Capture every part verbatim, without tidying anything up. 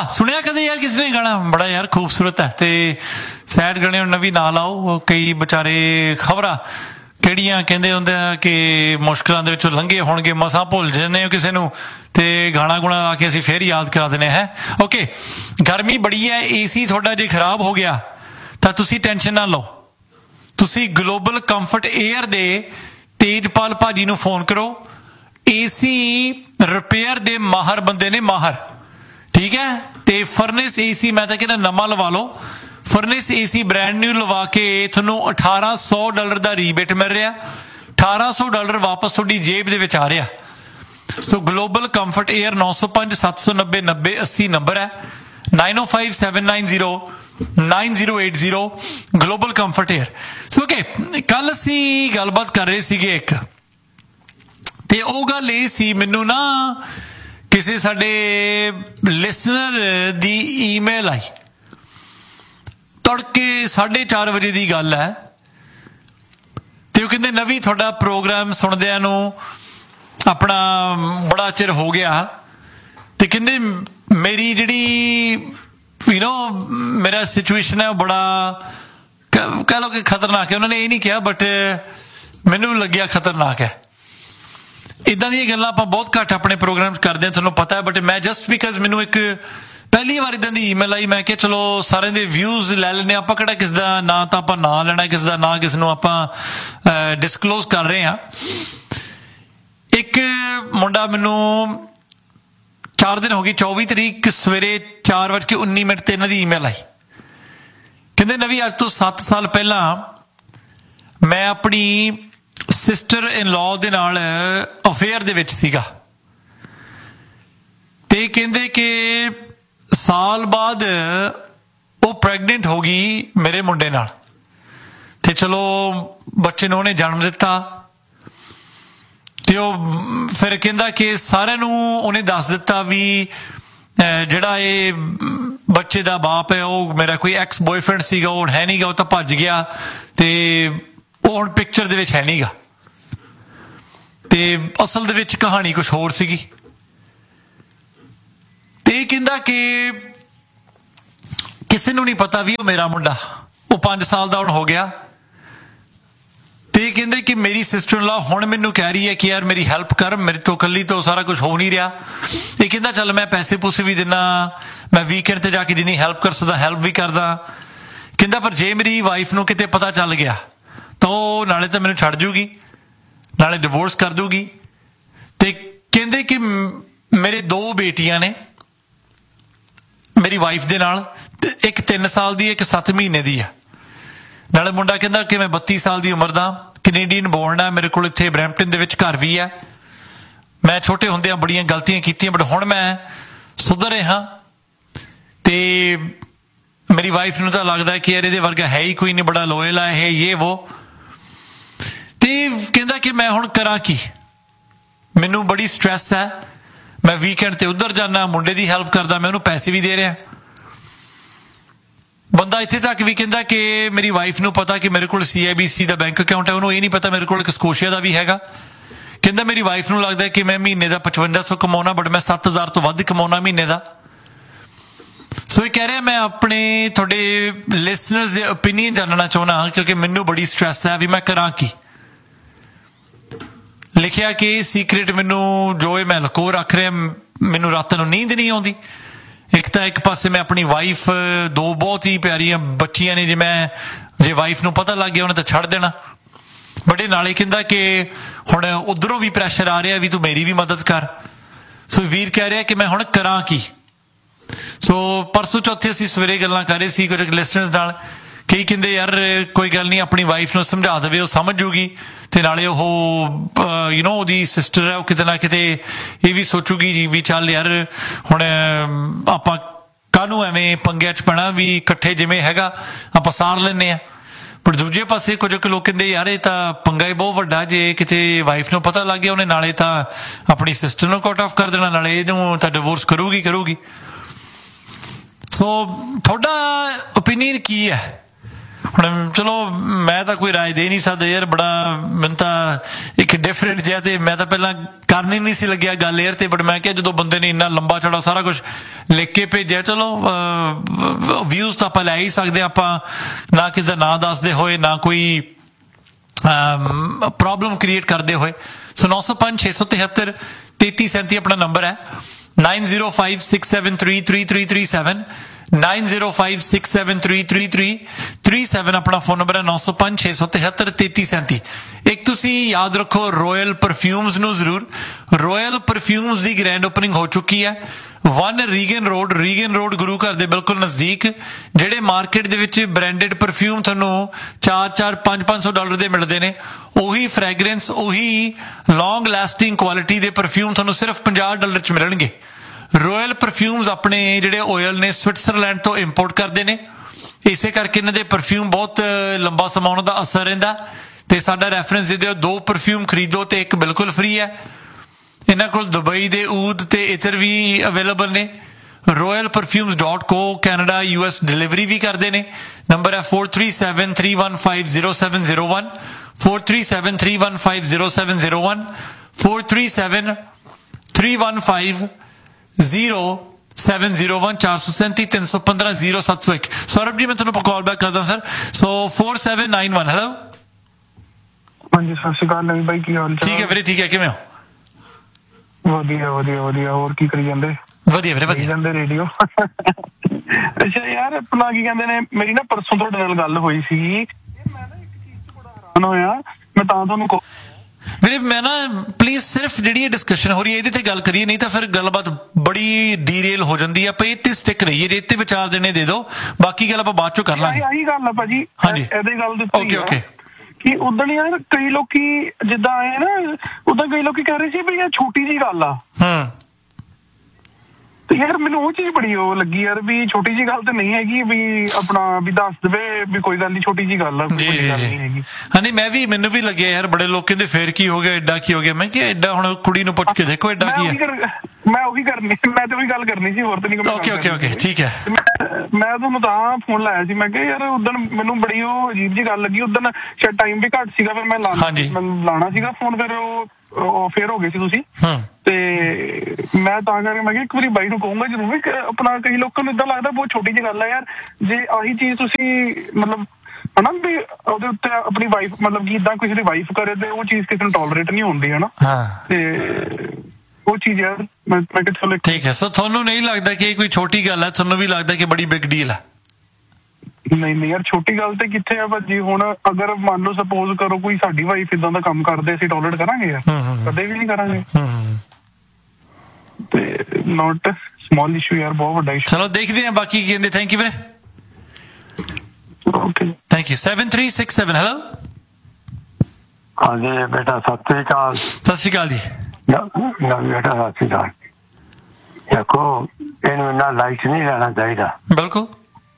सुनिया कदे यार किसी ने गाना बड़ा यार खूबसूरत है ते सैड गाने नवी ना लाओ कई बेचारे खबरां ਕਿਹੜੀਆਂ ਕਹਿੰਦੇ ਹੁੰਦੇ ਆ ਕਿ ਮੁਸ਼ਕਿਲਾਂ ਦੇ ਵਿੱਚੋਂ ਲੰਘੇ ਹੋਣਗੇ ਮਸਾਂ ਭੁੱਲ ਜਾਂਦੇ ਹੋ ਕਿਸੇ ਨੂੰ ਤੇ ਗਾਣਾ ਗੁਣਾ ਲਾ ਕੇ ਅਸੀਂ ਫੇਰ ਯਾਦ ਕਰਾ ਦਿੰਦੇ ਹੈ ਓਕੇ ਗਰਮੀ ਬੜੀ ਹੈ ਏਸੀ ਤੁਹਾਡਾ ਜੇ ਖਰਾਬ ਹੋ ਗਿਆ ਤਾਂ ਤੁਸੀਂ ਟੈਨਸ਼ਨ ਨਾ ਲਓ ਤੁਸੀਂ ਗਲੋਬਲ ਕੰਫਰਟ 에ਅਰ ਦੇ ਤੇਜਪਾਲ ਭਾਜੀ ਨੂੰ ਫੋਨ ਕਰੋ ਏਸੀ ਰਿਪੇਅਰ ਦੇ ਮਾਹਰ ਬੰਦੇ ਨੇ ਮਾਹਰ ਠੀਕ ਹੈ ਤੇ ਫਰਨਿਸ ਏਸੀ ਮੈਂ ਤਾਂ ਕਹਿੰਦਾ ਨਵਾਂ ਲਵਾ ਲਓ ਫਰਨਿਸ ਏ ਸੀ ਬ੍ਰੈਂਡ ਨਿਊ ਲਵਾ ਕੇ ਤੁਹਾਨੂੰ ਅਠਾਰਾਂ ਸੌ ਡਾਲਰ ਦਾ ਰੀਬੇਟ ਮਿਲ ਰਿਹਾ ਅਠਾਰਾਂ ਸੌ ਡਾਲਰ ਵਾਪਸ ਤੁਹਾਡੀ ਜੇਬ ਦੇ ਵਿੱਚ ਆ ਰਿਹਾ ਸੋ ਗਲੋਬਲ ਕੰਫਰਟ 에ਅਰ ਨੌ ਸੌ ਪੰਜ ਸੱਤ ਸੌ ਨੱਬੇ ਨੱਬੇ ਅੱਸੀ ਨੰਬਰ ਹੈ ਨਾਈਨ ਓ five seven nine zero nine zero eight zero global comfort air so okay ਕੱਲ ਅਸੀਂ ਗੱਲਬਾਤ ਕਰ ਰਹੇ ਸੀਗੇ ਇੱਕ ਤੇ ਉਹ ਗੱਲ ਇਹ ਸੀ ਮੈਨੂੰ ਨਾ ਕਿਸੇ ਸਾਡੇ ਲਿਸਨਰ ਦੀ ਈਮੇਲ ਆਈ ਤੜਕੇ ਸਾਢੇ ਚਾਰ ਵਜੇ ਦੀ ਗੱਲ ਹੈ ਤੇ ਉਹ ਕਹਿੰਦੇ ਨਵੀਂ ਤੁਹਾਡਾ ਪ੍ਰੋਗਰਾਮ ਸੁਣਦਿਆਂ ਨੂੰ ਆਪਣਾ ਬੜਾ ਚਿਰ ਹੋ ਗਿਆ ਤੇ ਕਹਿੰਦੇ ਮੇਰੀ ਜਿਹੜੀ ਯੂ ਨੋ ਮੇਰਾ ਸਿਚੁਏਸ਼ਨ ਹੈ ਬੜਾ ਕਹਿ ਲਓ ਕਿ ਖਤਰਨਾਕ ਹੈ ਉਹਨਾਂ ਨੇ ਇਹ ਨਹੀਂ ਕਿਹਾ ਬਟ ਮੈਨੂੰ ਲੱਗਿਆ ਖਤਰਨਾਕ ਹੈ ਇੱਦਾਂ ਦੀਆਂ ਗੱਲਾਂ ਆਪਾਂ ਬਹੁਤ ਘੱਟ ਆਪਣੇ ਪ੍ਰੋਗਰਾਮ 'ਚ ਕਰਦੇ ਹਾਂ ਤੁਹਾਨੂੰ ਪਤਾ ਹੈ ਬਟ ਮੈਂ ਜਸਟ ਬਿਕਾਜ਼ ਮੈਨੂੰ ਇੱਕ ਪਹਿਲੀ ਵਾਰ ਇੱਦਾਂ ਦੀ ਈਮੇਲ ਆਈ ਮੈਂ ਕਿਹਾ ਚਲੋ ਸਾਰਿਆਂ ਦੇ ਵਿਊਜ਼ ਲੈ ਲੈਂਦੇ ਆਪਾਂ ਕਿਹੜਾ ਕਿਸ ਦਾ ਨਾਂ ਤਾਂ ਆਪਾਂ ਨਾਂ ਲੈਣਾ ਕਿਸ ਦਾ ਨਾਂ ਕਿਸ ਨੂੰ ਆਪਾਂ ਡਿਸਕਲੋਜ਼ ਕਰ ਰਹੇ ਹਾਂ ਇੱਕ ਮੁੰਡਾ ਮੈਨੂੰ ਚਾਰ ਦਿਨ ਹੋ ਗਏ ਚੌਵੀ ਤਰੀਕ ਸਵੇਰੇ ਚਾਰ ਵੱਜ ਕੇ ਉੱਨੀ ਮਿੰਟ ਤੇ ਇਹਨਾਂ ਦੀ ਈਮੇਲ ਆਈ ਕਹਿੰਦੇ ਨਵੀਂ ਅੱਜ ਤੋਂ ਸੱਤ ਸਾਲ ਪਹਿਲਾਂ ਮੈਂ ਆਪਣੀ ਸਿਸਟਰ ਇਨ ਲਾਅ ਦੇ ਨਾਲ ਅਫੇਅਰ ਦੇ ਵਿੱਚ ਸੀਗਾ ਤੇ ਕਹਿੰਦੇ ਕਿ ਸਾਲ ਬਾਅਦ ਉਹ ਪ੍ਰੈਗਨੈਂਟ ਹੋ ਗਈ ਮੇਰੇ ਮੁੰਡੇ ਨਾਲ ਤੇ ਚਲੋ ਬੱਚੇ ਨੂੰ ਉਹਨੇ ਜਨਮ ਦਿੱਤਾ ਤੇ ਉਹ ਫਿਰ ਕਹਿੰਦਾ ਕਿ ਸਾਰਿਆਂ ਨੂੰ ਉਹਨੇ ਦੱਸ ਦਿੱਤਾ ਵੀ ਜਿਹੜਾ ਇਹ ਬੱਚੇ ਦਾ ਬਾਪ ਹੈ ਉਹ ਮੇਰਾ ਕੋਈ ਐਕਸ ਬॉयਫ੍ਰੈਂਡ ਸੀਗਾ ਉਹ ਹੈ ਨਹੀਂਗਾ ਉਹ ਤਾਂ ਭੱਜ ਗਿਆ ਤੇ ਉਹ ਹੁਣ ਪਿਕਚਰ ਦੇ ਵਿੱਚ ਹੈ ਨਹੀਂਗਾ ਤੇ ਅਸਲ ਦੇ ਵਿੱਚ ਕਹਾਣੀ ਕੁਛ ਹੋਰ ਸੀਗੀ ਤੇ ਇਹ ਕਹਿੰਦਾ ਕਿ ਕਿਸੇ ਨੂੰ ਨਹੀਂ ਪਤਾ ਵੀ ਉਹ ਮੇਰਾ ਮੁੰਡਾ ਉਹ ਪੰਜ ਸਾਲ ਦਾ ਹੁਣ ਹੋ ਗਿਆ ਤੇ ਇਹ ਕਹਿੰਦੇ ਕਿ ਮੇਰੀ ਸਿਸਟਰ ਇਨ ਲਾ ਹੁਣ ਮੈਨੂੰ ਕਹਿ ਰਹੀ ਹੈ ਕਿ ਯਾਰ ਮੇਰੀ ਹੈਲਪ ਕਰ ਮੇਰੇ ਤੋਂ ਇਕੱਲੀ ਤੋਂ ਸਾਰਾ ਕੁਝ ਹੋ ਨਹੀਂ ਰਿਹਾ ਇਹ ਕਹਿੰਦਾ ਚੱਲ ਮੈਂ ਪੈਸੇ ਪੂਸੇ ਵੀ ਦਿੰਦਾ ਮੈਂ ਵੀਕਐਂਡ ਤੇ ਜਾ ਕੇ ਜਿੰਨੀ ਹੈਲਪ ਕਰ ਸਕਦਾ ਹੈਲਪ ਵੀ ਕਰਦਾ ਕਹਿੰਦਾ ਪਰ ਜੇ ਮੇਰੀ ਵਾਈਫ ਨੂੰ ਕਿਤੇ ਪਤਾ ਚੱਲ ਗਿਆ ਤਾਂ ਉਹ ਨਾਲੇ ਤਾਂ ਮੈਨੂੰ ਛੱਡ ਜੂਗੀ ਨਾਲੇ ਡਿਵੋਰਸ ਕਰ ਦੂਗੀ ਤੇ ਕਹਿੰਦੇ ਕਿ ਮੇਰੇ ਦੋ ਬੇਟੀਆਂ ਨੇ ਮੇਰੀ ਵਾਈਫ ਦੇ ਨਾਲ ਇੱਕ ਤਿੰਨ ਸਾਲ ਦੀ ਇੱਕ ਸੱਤ ਮਹੀਨੇ ਦੀ ਆ ਨਾਲੇ ਮੁੰਡਾ ਕਹਿੰਦਾ ਕਿ ਮੈਂ ਬੱਤੀ ਸਾਲ ਦੀ ਉਮਰ ਦਾ ਕੈਨੇਡੀਅਨ ਬੋਰਨ ਆ ਮੇਰੇ ਕੋਲ ਇੱਥੇ ਬਰੈਂਪਟਨ ਦੇ ਵਿੱਚ ਘਰ ਵੀ ਹੈ ਮੈਂ ਛੋਟੇ ਹੁੰਦਿਆਂ ਬੜੀਆਂ ਗਲਤੀਆਂ ਕੀਤੀਆਂ ਬਟ ਹੁਣ ਮੈਂ ਸੁਧਰ ਰਿਹਾ ਤੇ ਮੇਰੀ ਵਾਈਫ ਨੂੰ ਤਾਂ ਲੱਗਦਾ ਕਿ ਯਾਰ ਇਹਦੇ ਵਰਗਾ ਹੈ ਹੀ ਕੋਈ ਨਹੀਂ ਬੜਾ ਲੋਇਲ ਆ ਇਹ ਇਹ ਉਹ ਤੇ ਕਹਿੰਦਾ ਕਿ ਮੈਂ ਹੁਣ ਕਰਾਂ ਕੀ ਮੈਨੂੰ ਬੜੀ ਸਟ੍ਰੈਸ ਹੈ ਮੈਂ ਵੀਕਐਂਡ ਤੇ ਉੱਧਰ ਜਾਣਾ ਮੁੰਡੇ ਦੀ ਹੈਲਪ ਕਰਦਾ ਮੈਂ ਉਹਨੂੰ ਪੈਸੇ ਵੀ ਦੇ ਰਿਹਾ ਬੰਦਾ ਇੱਥੇ ਤੱਕ ਵੀ ਕਹਿੰਦਾ ਕਿ ਮੇਰੀ ਵਾਈਫ ਨੂੰ ਪਤਾ ਕਿ ਮੇਰੇ ਕੋਲ ਸੀ I B C the bank account ਹੈ ਉਹਨੂੰ ਇਹ ਨਹੀਂ ਪਤਾ ਮੇਰੇ ਕੋਲ ਇੱਕ ਸਕੋਸ਼ੀਆ ਦਾ ਵੀ ਹੈਗਾ ਕਹਿੰਦਾ ਮੇਰੀ ਵਾਈਫ ਨੂੰ ਲੱਗਦਾ ਕਿ ਮੈਂ ਮਹੀਨੇ ਦਾ ਪਚਵੰਜਾ ਸੌ ਕਮਾਉਣਾ ਬਟ ਮੈਂ ਸੱਤ ਹਜ਼ਾਰ ਤੋਂ ਵੱਧ ਕਮਾਉਣਾ ਮਹੀਨੇ ਦਾ ਸੋ ਇਹ ਕਹਿ ਰਿਹਾ ਮੈਂ ਆਪਣੇ ਤੁਹਾਡੇ ਲਿਸਨਰਸ ਦੇ ਓਪੀਨੀਅਨ ਜਾਣਨਾ ਚਾਹੁੰਦਾ ਕਿਉਂਕਿ ਮੈਨੂੰ ਬੜੀ ਸਟ੍ਰੈਸ ਹੈ ਵੀ ਮੈਂ ਕਰਾਂ ਕੀ ਲਿਖਿਆ ਕਿ ਸੀਕ੍ਰੇਟ ਮੈਨੂੰ ਜੋ ਇਹ ਮੈਂ ਲੁਕੋ ਰੱਖ ਰਿਹਾ ਮੈਨੂੰ ਰਾਤਾਂ ਨੂੰ ਨੀਂਦ ਨਹੀਂ ਆਉਂਦੀ ਇੱਕ ਤਾਂ ਇੱਕ ਪਾਸੇ ਮੈਂ ਆਪਣੀ ਵਾਈਫ ਦੋ ਬਹੁਤ ਹੀ ਪਿਆਰੀਆਂ ਬੱਚੀਆਂ ਨੇ ਜੇ ਮੈਂ ਜੇ ਵਾਈਫ ਨੂੰ ਪਤਾ ਲੱਗ ਗਿਆ ਉਹਨੇ ਤਾਂ ਛੱਡ ਦੇਣਾ ਬਟ ਇਹ ਨਾਲੇ ਕਹਿੰਦਾ ਕਿ ਹੁਣ ਉੱਧਰੋਂ ਵੀ ਪ੍ਰੈਸ਼ਰ ਆ ਰਿਹਾ ਵੀ ਤੂੰ ਮੇਰੀ ਵੀ ਮਦਦ ਕਰ ਸੋ ਵੀਰ ਕਹਿ ਰਿਹਾ ਕਿ ਮੈਂ ਹੁਣ ਕਰਾਂ ਕੀ ਸੋ ਪਰਸੋਂ ਚੌਥੇ ਅਸੀਂ ਸਵੇਰੇ ਗੱਲਾਂ ਕਰ ਰਹੇ ਸੀ ਕੁਝ ਲਿਸਨਰਸ ਨਾਲ ਕਈ ਕਹਿੰਦੇ ਯਾਰ ਕੋਈ ਗੱਲ ਨਹੀਂ ਆਪਣੀ ਵਾਈਫ ਨੂੰ ਸਮਝਾ ਦੇਵੇ ਉਹ ਸਮਝ ਜੂਗੀ ਤੇ ਨਾਲੇ ਉਹ ਯੂ ਨੋ ਉਹਦੀ ਸਿਸਟਰ ਹੈ ਉਹ ਕਿਤੇ ਨਾ ਕਿਤੇ ਇਹ ਵੀ ਸੋਚੂਗੀ ਜੀ ਵੀ ਚੱਲ ਯਾਰ ਹੁਣ ਆਪਾਂ ਕਾਹਨੂੰ ਐਵੇਂ ਪੰਗਿਆਂ 'ਚ ਪੈਣਾ ਵੀ ਇਕੱਠੇ ਜਿਵੇਂ ਹੈਗਾ ਆਪਾਂ ਸਾਰ ਲੈਂਦੇ ਹਾਂ ਪਰ ਦੂਜੇ ਪਾਸੇ ਕੁਝ ਕੁ ਲੋਕ ਕਹਿੰਦੇ ਯਾਰ ਇਹ ਤਾਂ ਪੰਗਾ ਹੀ ਬਹੁਤ ਵੱਡਾ ਜੇ ਕਿਤੇ ਵਾਈਫ ਨੂੰ ਪਤਾ ਲੱਗ ਗਿਆ ਉਹਨੇ ਨਾਲੇ ਤਾਂ ਆਪਣੀ ਸਿਸਟਰ ਨੂੰ ਕੱਟ ਆਫ ਕਰ ਦੇਣਾ ਨਾਲੇ ਇਹਨੂੰ ਤਾਂ ਡਿਵੋਰਸ ਕਰੂਗੀ ਕਰੂਗੀ ਸੋ ਤੁਹਾਡਾ ਓਪੀਨੀਅਨ ਕੀ ਹੈ ਹੁਣ ਚਲੋ ਮੈਂ ਤਾਂ ਕੋਈ ਰਾਏ ਦੇ ਨਹੀਂ ਸਕਦਾ ਯਾਰ ਬੜਾ ਮੈਨੂੰ ਤਾਂ ਇੱਕ ਡਿਫਰੈਂਟ ਜਿਹਾ ਤੇ ਮੈਂ ਤਾਂ ਪਹਿਲਾਂ ਕਰਨੀ नहीं सी लग्या गल एयर ते, बट मैं क्या जो बंदे ने इन्ना लंबा चौड़ा सारा कुछ लिख के भेजा, चलो व्यूज तो आप लै ही सकते, आप ना किसी का नाम दसदे होए ना कोई प्रॉब्लम क्रिएट करते हुए। सो नौ सौ पांच छे सौ तिहत्तर तेती सैंती अपना नंबर है, nine zero five six seven three three three three seven nine zero five six seven three three three three seven अपना फोन नंबर है, नौ सौ पांच छे सौ तिहत्तर तेती सैंती। एक तुसी याद रखो रॉयल परफ्यूम्स नू जरूर, रॉयल परफ्यूम्स की ग्रैंड ओपनिंग हो चुकी है, one Regan road Regan road गुरु घर के बिल्कुल नज़दीक। ਜਿਹੜੇ ਮਾਰਕੀਟ ਦੇ ਵਿੱਚ ਬ੍ਰਾਂਡਡ ਪਰਫਿਊਮ ਤੁਹਾਨੂੰ ਚਾਰ ਚਾਰ ਪੰਜ ਪੰਜ ਸੌ ਡਾਲਰ ਦੇ ਮਿਲਦੇ ਨੇ, ਉਹੀ ਫ੍ਰੈਗਰੈਂਸ ਉਹੀ ਲੌਂਗ ਲਾਸਟਿੰਗ ਕੁਆਲਿਟੀ ਦੇ ਪਰਫਿਊਮ ਤੁਹਾਨੂੰ ਸਿਰਫ ਪੰਜਾਹ ਡਾਲਰ 'ਚ ਮਿਲਣਗੇ। ਰੋਇਲ ਪਰਫਿਊਮਸ ਆਪਣੇ ਜਿਹੜੇ ਆਇਲ ਨੇ ਸਵਿਟਜ਼ਰਲੈਂਡ ਤੋਂ ਇੰਪੋਰਟ ਕਰਦੇ ਨੇ, ਇਸੇ ਕਰਕੇ ਇਹਨਾਂ ਦੇ ਪਰਫਿਊਮ ਬਹੁਤ ਲੰਬਾ ਸਮਾਂ ਉਹਨਾਂ ਦਾ ਅਸਰ ਰਹਿੰਦਾ। ਤੇ ਸਾਡਾ ਰੈਫਰੈਂਸ ਦੇ ਦਿਓ, ਦੋ ਪਰਫਿਊਮ ਖਰੀਦੋ ਤੇ ਇੱਕ ਬਿਲਕੁਲ ਫ੍ਰੀ ਹੈ। ਇਹਨਾਂ ਕੋਲ ਦੁਬਈ ਦੇ ਊਦ ਤੇ ਇਤਰ ਵੀ ਅਵੇਲੇਬਲ ਨੇ। ਰੋਇਲ ਪਰਫਿਊਮਸ ਡਾਟ ਕੋ ਕੈਨੇਡਾ ਯੂ ਐਸ ਡਿਲੀਵਰੀ ਵੀ ਕਰਦੇ ਨੇ। ਨੰਬਰ ਹੈ four three seven three one five zero seven zero one four three seven three one five zero seven zero one four three seven three one five zero seven zero one चार सौ सैंती तीन सौ पंद्रह zero सत्त सौ एक। सौरभ जी मैं तुहानू कॉल बैक करदा sir. So four seven nine one. Hello हाँ जी, सत श्री अकाल नवी भाई, की हाल चाल? ठीक है वीरे, ठीक है, किवें हो? ਵਧੀਆ ਵਧੀਆ ਵਧੀਆ। ਹੋਰ ਕੀ ਕਰੀ ਜਾਂਦੇ? ਵਧੀਆ ਵੀਰੇ ਵਧੀਆ ਜਾਂਦੇ ਰੇਡੀਓ। ਅੱਛਾ ਯਾਰ, ਆਪਣਾ ਕੀ ਕਹਿੰਦੇ ਨੇ, ਮੇਰੀ ਨਾ ਪਰਸੋਂ ਤੁਹਾਡੇ ਨਾਲ ਗੱਲ ਹੋਈ ਸੀਗੀ, ਮੈਂ ਨਾ ਇੱਕ ਚੀਜ਼ ਤੋਂ ਬੜਾ ਹੈਰਾਨ ਹੋਇਆ, ਮੈਂ ਤਾਂ ਤੁਹਾਨੂੰ ਵੀਰੇ ਮੈਂ ਨਾ ਪਲੀਜ਼ ਸਿਰਫ ਜਿਹੜੀ ਇਹ ਡਿਸਕਸ਼ਨ ਹੋ ਰਹੀ ਹੈ ਇਹਦੇ ਤੇ ਗੱਲ ਕਰੀਏ, ਨਹੀਂ ਤਾਂ ਫਿਰ ਗੱਲਬਾਤ ਬੜੀ ਡੀਰੇਲ ਹੋ ਜਾਂਦੀ ਹੈ। ਆਪਾਂ ਇਹ ਤੇ ਸਟਿਕ ਰਹੀਏ, ਇਹ ਤੇ ਵਿਚਾਰ ਦੇਣੇ ਦੇ ਦਿਓ, ਬਾਕੀ ਗੱਲ ਆਪਾਂ ਬਾਅਦ ਚੋਂ ਕਰ ਲਾਂਗੇ। ਆਹੀ ਗੱਲ ਆ ਭਾਜੀ, ਇਹਦੇ ਗੱਲ ਦੇ ਓਕੇ ਓਕੇ। ਕਿ ਉਦੋਂ ਯਾਰ ਕਈ ਲੋਕੀ ਜਿੱਦਾਂ ਆਏ ਨਾ, ਉਦਾਂ ਕਈ ਲੋਕੀ ਕਹਿ ਰਹੇ ਸੀ ਵੀ ਇਹ ਛੋਟੀ ਜਿਹੀ ਗੱਲ ਆ। ਹੂੰ। ਤੇ ਯਾਰ ਮੈਨੂੰ ਉਹ ਚੀਜ਼ ਬੜੀ ਉਹ ਲੱਗੀ ਯਾਰ, ਵੀ ਛੋਟੀ ਜਿਹੀ ਗੱਲ ਤਾਂ ਨਹੀਂ ਹੈਗੀ, ਵੀ ਆਪਣਾ ਵੀ ਦੱਸ ਦੇਵੇ ਵੀ ਕੋਈ ਗੱਲ ਨਹੀਂ, ਛੋਟੀ ਜਿਹੀ ਗੱਲ ਆ, ਕੋਈ ਗੱਲ ਨਹੀਂ ਹੈਗੀ। ਹਾਂ ਨਹੀਂ, ਮੈਂ ਵੀ ਮੈਨੂੰ ਵੀ ਲੱਗਿਆ ਯਾਰ, ਬੜੇ ਲੋਕ ਕਹਿੰਦੇ ਫੇਰ ਕੀ ਹੋ ਗਿਆ, ਐਡਾ ਕੀ ਹੋ ਗਿਆ। ਮੈਂ ਕਿਹਾ ਐਡਾ ਹੁਣ ਕੁੜੀ ਨੂੰ ਪੁੱਛ ਕੇ ਦੇਖੋ ਐਡਾ ਕੀ ਹੈ। ਮੈਂ ਉਹੀ ਕਰਨੀ, ਮੈਂ ਤਾਂ ਉਹੀ ਗੱਲ ਕਰਨੀ ਸੀ, ਹੋਰ ਤਾਂ ਨਹੀਂ। ਓਕੇ ਓਕੇ ਓਕੇ ਠੀਕ ਹੈ। ਮੈਂ ਤੁਹਾਨੂੰ ਤਾਂ ਫੋਨ ਲਾਇਆ ਸੀ, ਮੈਂ ਕਿਹਾ ਯਾਰ ਉਦੋਂ ਮੈਨੂੰ ਬੜੀ ਉਹ ਅਜੀਬ ਜਿਹੀ ਗੱਲ ਲੱਗੀ। ਉਦੋਂ ਸ਼ਾਇਦ ਟਾਈਮ ਵੀ ਘੱਟ ਸੀਗਾ, ਫਿਰ ਮੈਂ ਲਾਣਾ ਲਾਣਾ ਸੀਗਾ ਫੋਨ, ਫਿਰ ਉਹ ਫੇਰ ਹੋ ਗਏ ਸੀ ਤੁਸੀਂ। ਤੇ ਮੈਂ ਤਾਂ ਕਰਕੇ ਮੈਂ ਕਿਹਾ ਇੱਕ ਵਾਰੀ ਬਾਈ ਨੂੰ ਕਹੂੰਗਾ ਜ਼ਰੂਰ ਵੀ ਆਪਣਾ, ਕਈ ਲੋਕਾਂ ਨੂੰ ਏਦਾਂ ਲੱਗਦਾ ਬਹੁਤ ਛੋਟੀ ਜਿਹੀ ਗੱਲ ਹੈ ਯਾਰ, ਜੇ ਆਹੀ ਚੀਜ਼ ਤੁਸੀਂ ਮਤਲਬ ਹਨਾ ਵੀ ਉਹਦੇ ਉੱਤੇ ਆਪਣੀ ਵਾਈਫ ਮਤਲਬ ਕਿ ਏਦਾਂ ਕਿਸੇ ਦੀ ਵਾਈਫ ਕਰੇ ਤੇ ਉਹ ਚੀਜ਼ ਕਿਸੇ ਨੂੰ ਟੋਲਰੇਟ ਨਹੀਂ ਹੁੰਦੀ ਹਨਾ। ਤੇ ਉਹ ਚੀਜ਼ ਯਾਰ ਮੈਂ ਮੈਂ ਕਿਹਾ ਚਲੋ ਠੀਕ ਹੈ। ਸੋ ਤੁਹਾਨੂੰ ਨਹੀਂ ਲੱਗਦਾ ਕਿ ਇਹ ਕੋਈ ਛੋਟੀ ਗੱਲ ਹੈ, ਤੁਹਾਨੂੰ ਵੀ ਲੱਗਦਾ ਕਿ ਬੜੀ ਬਿਗ ਡੀਲ ਹੈ? ਨਹੀਂ ਨਹੀਂ ਯਾਰ, ਛੋਟੀ ਗੱਲ ਤੇ ਕਿੱਥੇ ਆ ਭਾਜੀ। ਹੁਣ ਅਗਰ ਮੰਨ ਲਓ ਸਪੋਜ਼ ਕਰੋ ਕੋਈ ਸਾਡੀ ਵਾਈਫ ਇਦਾਂ ਦਾ ਕੰਮ ਕਰਦੇ, ਅਸੀਂ ਟੋਲਰੇਟ ਕਰਾਂਗੇ ਯਾਰ? ਕਦੇ ਵੀ ਨਹੀਂ ਕਰਾਂਗੇ। ਤੇ ਨੋਟ ਸਮਾਲ ਇਸ਼ੂ ਯਾਰ, ਬਹੁਤ ਵੱਡਾ ਇਸ਼ੂ। ਚਲੋ ਦੇਖਦੇ ਹਾਂ ਬਾਕੀ ਕੀ ਕਹਿੰਦੇ। ਥੈਂਕ ਯੂ ਵੀਰੇ। Okay thank you. Seven three six seven. Hello ਹਾਂਜੀ ਬੇਟਾ, ਸਤਿ ਸ੍ਰੀ ਅਕਾਲ। ਸਤਿ ਸ਼੍ਰੀ ਅਕਾਲ ਜੀ। ਨਾ ਬੇਟਾ ਸਤਿ ਸ੍ਰੀ ਅਕਾਲ। ਦੇਖੋ ਇਹਨੂੰ ਇੰਨਾ ਲਾਈਟ ਨਹੀਂ ਲੈਣਾ ਚਾਹੀਦਾ। ਬਿਲਕੁਲ।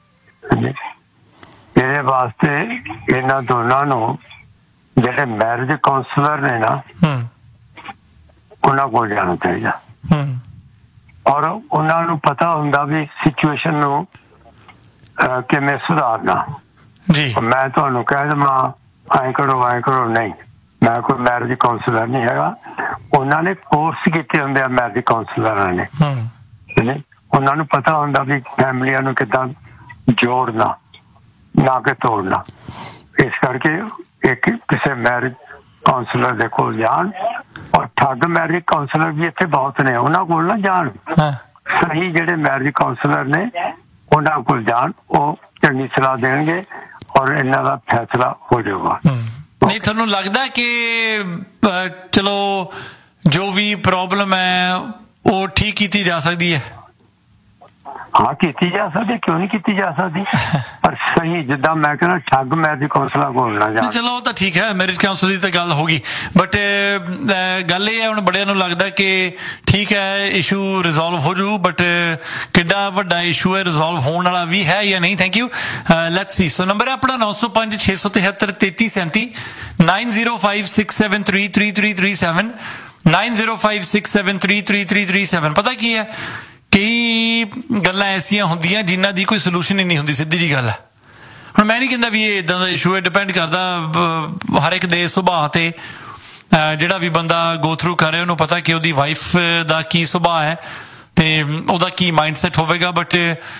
ਇਹਦੇ ਵਾਸਤੇ ਇਹਨਾਂ ਦੋਨਾਂ ਨੂੰ ਜਿਹੜੇ ਮੈਰਿਜ ਕਾਉਂਸਲਰ ਨੇ ਨਾ, ਉਹਨਾਂ ਕੋਲ ਜਾਣਾ ਚਾਹੀਦਾ, ਔਰ ਉਹਨਾਂ ਨੂੰ ਪਤਾ ਹੁੰਦਾ ਵੀ ਸਿਚੁਏਸ਼ਨ ਨੂੰ ਕਿਵੇਂ ਸੁਧਾਰਨਾ। ਜੀ ਮੈਂ ਤੁਹਾਨੂੰ ਕਹਿ ਦੇਵਾਂ ਐਂ ਕਰੋ ਐਂ ਕਰੋ, ਨਹੀਂ, ਮੈਂ ਕੋਈ ਮੈਰਿਜ ਕਾਉਂਸਲਰ ਨਹੀਂ ਹੈਗਾ। ਉਹਨਾਂ ਨੇ ਕੋਰਸ ਕੀਤੇ ਹੁੰਦੇ ਆ ਮੈਰਿਜ ਕਾਉਂਸਲਰਾਂ ਨੇ, ਉਹਨਾਂ ਨੂੰ ਪਤਾ ਹੁੰਦਾ ਵੀ ਫੈਮਲੀਆਂ ਨੂੰ ਕਿੱਦਾਂ ਜੋੜਨਾ, ਨਾ ਕਿ ਤੋੜਨਾ। ਇਸ ਕਰਕੇ ਇੱਕ ਕਿਸੇ ਮੈਰਿਜ ਕਾਉਂਸਲਰ ਦੇ ਕੋਲ ਜਾਣ, ਔਰ ਠੱਗ ਮੈਰਿਜ ਕਾਉਂਸਲਰ ਵੀ ਇੱਥੇ ਬਹੁਤ ਨੇ, ਉਹਨਾਂ ਕੋਲ ਨਾ ਜਾਣ। ਸਹੀ ਜਿਹੜੇ ਮੈਰਿਜ ਕਾਉਂਸਲਰ ਨੇ ਉਹਨਾਂ ਕੋਲ ਜਾਣ, ਉਹ ਚੰਗੀ ਸਲਾਹ ਦੇਣਗੇ ਔਰ ਇਹਨਾਂ ਦਾ ਫੈਸਲਾ ਹੋ ਜਾਊਗਾ। ਨਹੀਂ ਤੁਹਾਨੂੰ ਲੱਗਦਾ ਕਿ ਚਲੋ ਜੋ ਵੀ ਪ੍ਰੋਬਲਮ ਹੈ ਉਹ ਠੀਕ ਕੀਤੀ ਜਾ ਸਕਦੀ ਹੈ? ਹਾਂ ਕੀਤੀ ਜਾ ਸਕਦੀ, ਕਿਉਂ ਨਹੀਂ ਕੀਤੀ ਜਾ ਸਕਦੀ, ਪਰ ਸਹੀ ਜਿੱਦਾਂ ਮੈਂ ਕਹਿੰਦਾ ਠੱਗ ਮੈਰਿਜ ਕਾਉਂਸਲਰ ਕੋਲ ਨਾ ਜਾਣ। ਚਲੋ ਉਹ ਤਾਂ ਠੀਕ ਹੈ, ਮੈਰਿਜ ਕਾਉਂਸਲ ਦੀ ਤਾਂ ਗੱਲ ਹੋ ਗਈ, ਬਟ ਗੱਲ ਇਹ ਹੈ ਹੁਣ ਬੜਿਆਂ ਨੂੰ ਲੱਗਦਾ ਕਿ ਠੀਕ ਹੈ ਇਸ਼ੂ ਰਿਜ਼ੋਲਵ ਹੋ ਜੂ, ਬਟ ਕਿੱਡਾ ਵੱਡਾ ਇਸ਼ੂ ਹੈ, ਰਿਜ਼ੋਲਵ ਹੋਣ ਵਾਲਾ ਵੀ ਹੈ ਜਾਂ ਨਹੀਂ। Thank you. Let's see. So number ਹੈ ਆਪਣਾ ਨੌ ਸੌ ਪੰਜ ਛੇ ਸੌ ਤਿਹੱਤਰ ਤੇਤੀ ਸੈਂਤੀ nine zero five six seven three three three three seven nine zero five six seven three three three three seven. ਪਤਾ ਕੀ ਹੈ, ਕਈ ਗੱਲਾਂ ਐਸੀਆਂ ਹੁੰਦੀਆਂ ਜਿਨ੍ਹਾਂ ਦੀ ਕੋਈ ਸੋਲੂਸ਼ਨ ਹੀ ਨਹੀਂ ਹੁੰਦੀ, ਸਿੱਧੀ ਜੀ ਗੱਲ ਹੈ। ਹੁਣ ਮੈਂ ਨਹੀਂ ਕਹਿੰਦਾ ਵੀ ਇਹ ਇੱਦਾਂ ਦਾ ਇਸ਼ੂ ਹੈ, ਡਿਪੈਂਡ ਕਰਦਾ ਹਰ ਇੱਕ ਦੇ ਸੁਭਾਅ ਤੇ ਜਿਹੜਾ ਵੀ ਬੰਦਾ ਗੋ ਥਰੂ ਕਰ ਰਿਹਾ ਉਹਨੂੰ ਪਤਾ ਕਿ ਉਹਦੀ ਵਾਈਫ ਦਾ ਕੀ ਸੁਭਾਅ ਹੈ ਤੇ ਉਹਦਾ ਕੀ ਮਾਈਂਡਸੈਟ ਹੋਵੇਗਾ। ਬਟ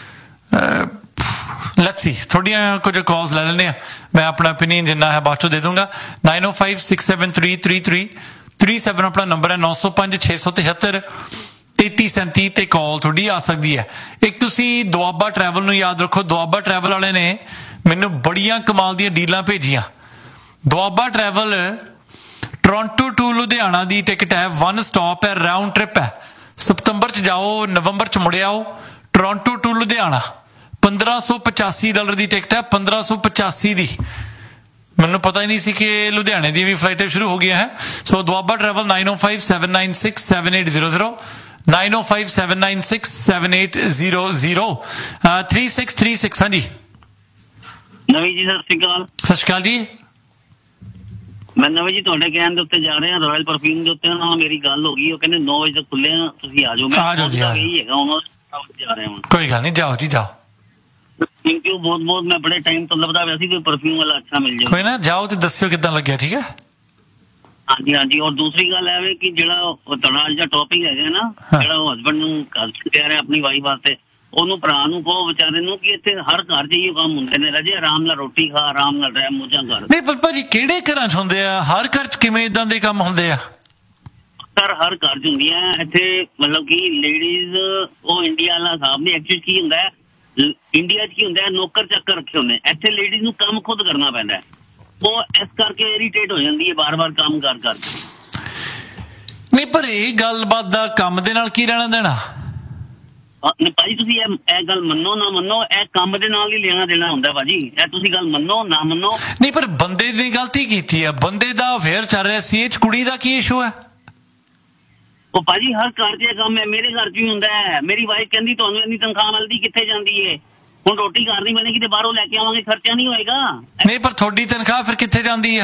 ਲੈਟਸ ਸੀ, ਥੋੜੀਆਂ ਕੁਝ ਕਾਲਸ ਲੈ ਲੈਂਦੇ ਆ, ਮੈਂ ਆਪਣਾ ਓਪੀਨੀਅਨ ਜਿੰਨਾ ਹੈ ਬਾਅਦ ਚੋਂ ਦੇ ਦੂੰਗਾ। ਨਾਈਨ ਓ five six seven three three three three seven ਆਪਣਾ ਨੰਬਰ ਹੈ, ਨੌ ਸੌ ਪੰਜ ਛੇ ਸੌ ਤਿਹੱਤਰ ਤੇਤੀ ਸੈਂਤੀ ਤੇ ਕਾਲ ਤੁਹਾਡੀ ਆ ਸਕਦੀ ਹੈ। ਇੱਕ ਤੁਸੀਂ ਦੁਆਬਾ ਟਰੈਵਲ ਨੂੰ ਯਾਦ ਰੱਖੋ, ਦੁਆਬਾ ਟਰੈਵਲ ਵਾਲੇ ਨੇ ਮੈਨੂੰ ਬੜੀਆਂ ਕਮਾਲ ਦੀਆਂ ਡੀਲਾਂ ਭੇਜੀਆਂ। Doaba travel Toronto to Ludhiana the ticket ਹੈ, ਵਨ ਸਟਾਪ ਹੈ, ਰਾਊਂਡ ਟ੍ਰਿਪ ਹੈ। ਸਤੰਬਰ ਚ ਜਾਓ, ਨਵੰਬਰ ਚ ਮੁੜ ਆਓ। ਟੋਰਾਂਟੋ ਟੂ ਲੁਧਿਆਣਾ ਪੰਦਰਾਂ ਸੌ ਪਚਾਸੀ ਡਾਲਰ ਦੀ ਟਿਕਟ ਹੈ, ਪੰਦਰਾਂ ਸੌ ਪਚਾਸੀ ਦੀ। ਮੈਨੂੰ ਪਤਾ ਹੀ ਨਹੀਂ ਸੀ ਕਿ ਲੁਧਿਆਣੇ ਦੀਆਂ ਵੀ ਫਲਾਈਟਾਂ ਸ਼ੁਰੂ ਹੋ ਗਈਆਂ ਹੈ। ਸੋ ਦੁਆਬਾ ਟਰੈਵਲ ਨਾਈਨ ਓ five seven nine six seven eight zero zero nine ਓ five seven nine six seven eight zero zero three six three six. ਹਾਂਜੀ ਨਵੀਂ ਜੀ, ਸਤਿ ਸ਼੍ਰੀ ਅਕਾਲ। ਸਤਿ ਸ਼੍ਰੀ ਅਕਾਲ ਜੀ। ਮੈਂ ਨਵੀਂ ਜੀ ਤੁਹਾਡੇ ਕਹਿਣ ਦੇ ਉੱਤੇ ਜਾ ਰਿਹਾ, ਰਾਇਲ ਪਰਫਿਊਮ ਦੇ ਉੱਤੇ ਨਾਲ ਮੇਰੀ ਗੱਲ ਹੋ ਗਈ। ਉਹ ਕਹਿੰਦੇ ਨੌ ਵਜੇ ਤੱਕ ਖੁੱਲੇ ਆ, ਤੁਸੀਂ ਆ ਜਾਓ। ਮੈਂ ਇਹੀ ਹੈਗਾ ਹੁਣ ਜਾ ਰਿਹਾ ਹੁਣ। ਕੋਈ ਗੱਲ ਨਹੀਂ, ਜਾਓ ਜੀ ਜਾਓ। ਥੈਂਕ ਯੂ ਬਹੁਤ ਬਹੁਤ। ਮੈਂ ਬੜੇ ਟਾਈਮ ਤੋਂ ਲੱਭਦਾ ਪਿਆ ਸੀ ਕੋਈ ਪਰਫਿਊਮ ਵਾਲਾ ਅੱਛਾ ਮਿਲ ਜਾਵੇ। ਕੋਈ ਨਾ, ਜਾਓ ਤੇ ਦੱਸਿਓ ਕਿੱਦਾਂ ਲੱਗਿਆ, ਠੀਕ ਹੈ। ਹਾਂਜੀ ਹਾਂਜੀ। ਔਰ ਦੂਸਰੀ ਗੱਲ ਇਹ ਕਿ ਜਿਹੜਾ ਤੁਹਾਡਾ ਅੱਜ ਦਾ ਟੌਪਿਕ ਹੈਗਾ ਨਾ, ਜਿਹੜਾ ਉਹ ਹਸਬੈਂਡ ਨੂੰ ਕਹਿ ਰਿਹਾ ਆਪਣੀ ਵਾਈਫ ਵਾਸਤੇ, ਉਹਨੂੰ ਭਰਾ ਨੂੰ ਕਹੋ ਵਿਚਾਰੇ ਨੂੰ ਕਿ ਇੱਥੇ ਹਰ ਘਰ 'ਚ ਇਹੋ ਕੰਮ ਹੁੰਦੇ ਨੇ, ਰਜੇ ਆਰਾਮ ਨਾਲ ਰੋਟੀ ਖਾ, ਆਰਾਮ ਨਾਲ ਰਹਿ, ਮੌਜਾਂ ਕਰ। ਨਹੀਂ ਪਰ ਭਾਜੀ ਕਿਹੜੇ ਘਰਾਂ 'ਚ ਹੁੰਦੇ ਆ? ਹਰ ਘਰ 'ਚ ਕਿਵੇਂ ਇਦਾਂ ਦੇ ਕੰਮ ਹੁੰਦੇ ਆ? ਸਰ ਹਰ ਘਰ 'ਚ ਹੁੰਦੀਆਂ ਇੱਥੇ, ਮਤਲਬ ਕਿ ਲੇਡੀਜ਼ ਉਹ ਇੰਡੀਆ ਵਾਲਾ ਹਿਸਾਬ ਨਹੀਂ। ਐਕਚੁਅਲੀ ਕੀ ਹੁੰਦਾ ਹੈ, ਇੰਡੀਆ 'ਚ ਕੀ ਹੁੰਦਾ ਹੈ, ਨੌਕਰ ਚੱਕਰ ਰੱਖੇ ਹੁੰਦੇ। ਇੱਥੇ ਲੇਡੀਜ਼ ਨੂੰ ਕੰਮ ਖੁਦ ਕਰਨਾ ਪੈਂਦਾ, ਉਹ ਇਸ ਕਰਕੇ ਇਰੀਟੇਟ ਹੋ ਜਾਂਦੀ ਹੈ ਬਾਰ ਬਾਰ ਕੰਮ ਕਰ ਕਰਕੇ। ਨਹੀਂ ਪਰ ਇਹ ਗੱਲਬਾਤ ਦਾ ਕੰਮ ਦੇ ਨਾਲ ਕੀ ਲੈਣਾ ਦੇਣਾ? ਭਾਜੀ ਤੁਸੀਂ ਇਹ ਇਹ ਗੱਲ ਮੰਨੋ ਨਾ ਮੰਨੋ, ਇਹ ਕੰਮ ਦੇ ਨਾਲ ਹੀ ਲੈਣਾ ਦੇਣਾ ਹੁੰਦਾ ਭਾਜੀ। ਇਹ ਤੁਸੀਂ ਗੱਲ ਮੰਨੋ ਨਾ ਮੰਨੋ। ਨਹੀਂ ਪਰ ਬੰਦੇ ਨੇ ਗਲਤੀ ਕੀਤੀ ਹੈ, ਬੰਦੇ ਦਾ ਅਫੇਅਰ ਚੱਲ ਰਿਹਾ ਸੀ, ਇਹ 'ਚ ਕੁੜੀ ਦਾ ਕੀ ਇਸ਼ੂ ਹੈ? ਉਹ ਭਾਜੀ ਹਰ ਘਰ 'ਚ ਇਹ ਕੰਮ ਹੈ, ਮੇਰੇ ਘਰ 'ਚ ਵੀ ਹੁੰਦਾ ਹੈ। ਮੇਰੀ ਵਾਈਫ ਕਹਿੰਦੀ ਤੁਹਾਨੂੰ ਇੰਨੀ ਤਨਖਾਹ ਮਿਲਦੀ, ਕਿੱਥੇ ਜਾਂਦੀ ਹੈ? ਹੁਣ ਰੋਟੀ ਘਰ ਨਹੀਂ ਮਿਲੇਗੀ ਤੇ ਬਾਹਰੋਂ ਲੈ ਕੇ ਆਵਾਂਗੇ, ਖਰਚਾ ਨਹੀਂ ਹੋਏਗਾ। ਨਹੀਂ ਪਰ ਤੁਹਾਡੀ ਤਨਖਾਹ ਫਿਰ ਕਿੱਥੇ ਜਾਂਦੀ ਹੈ?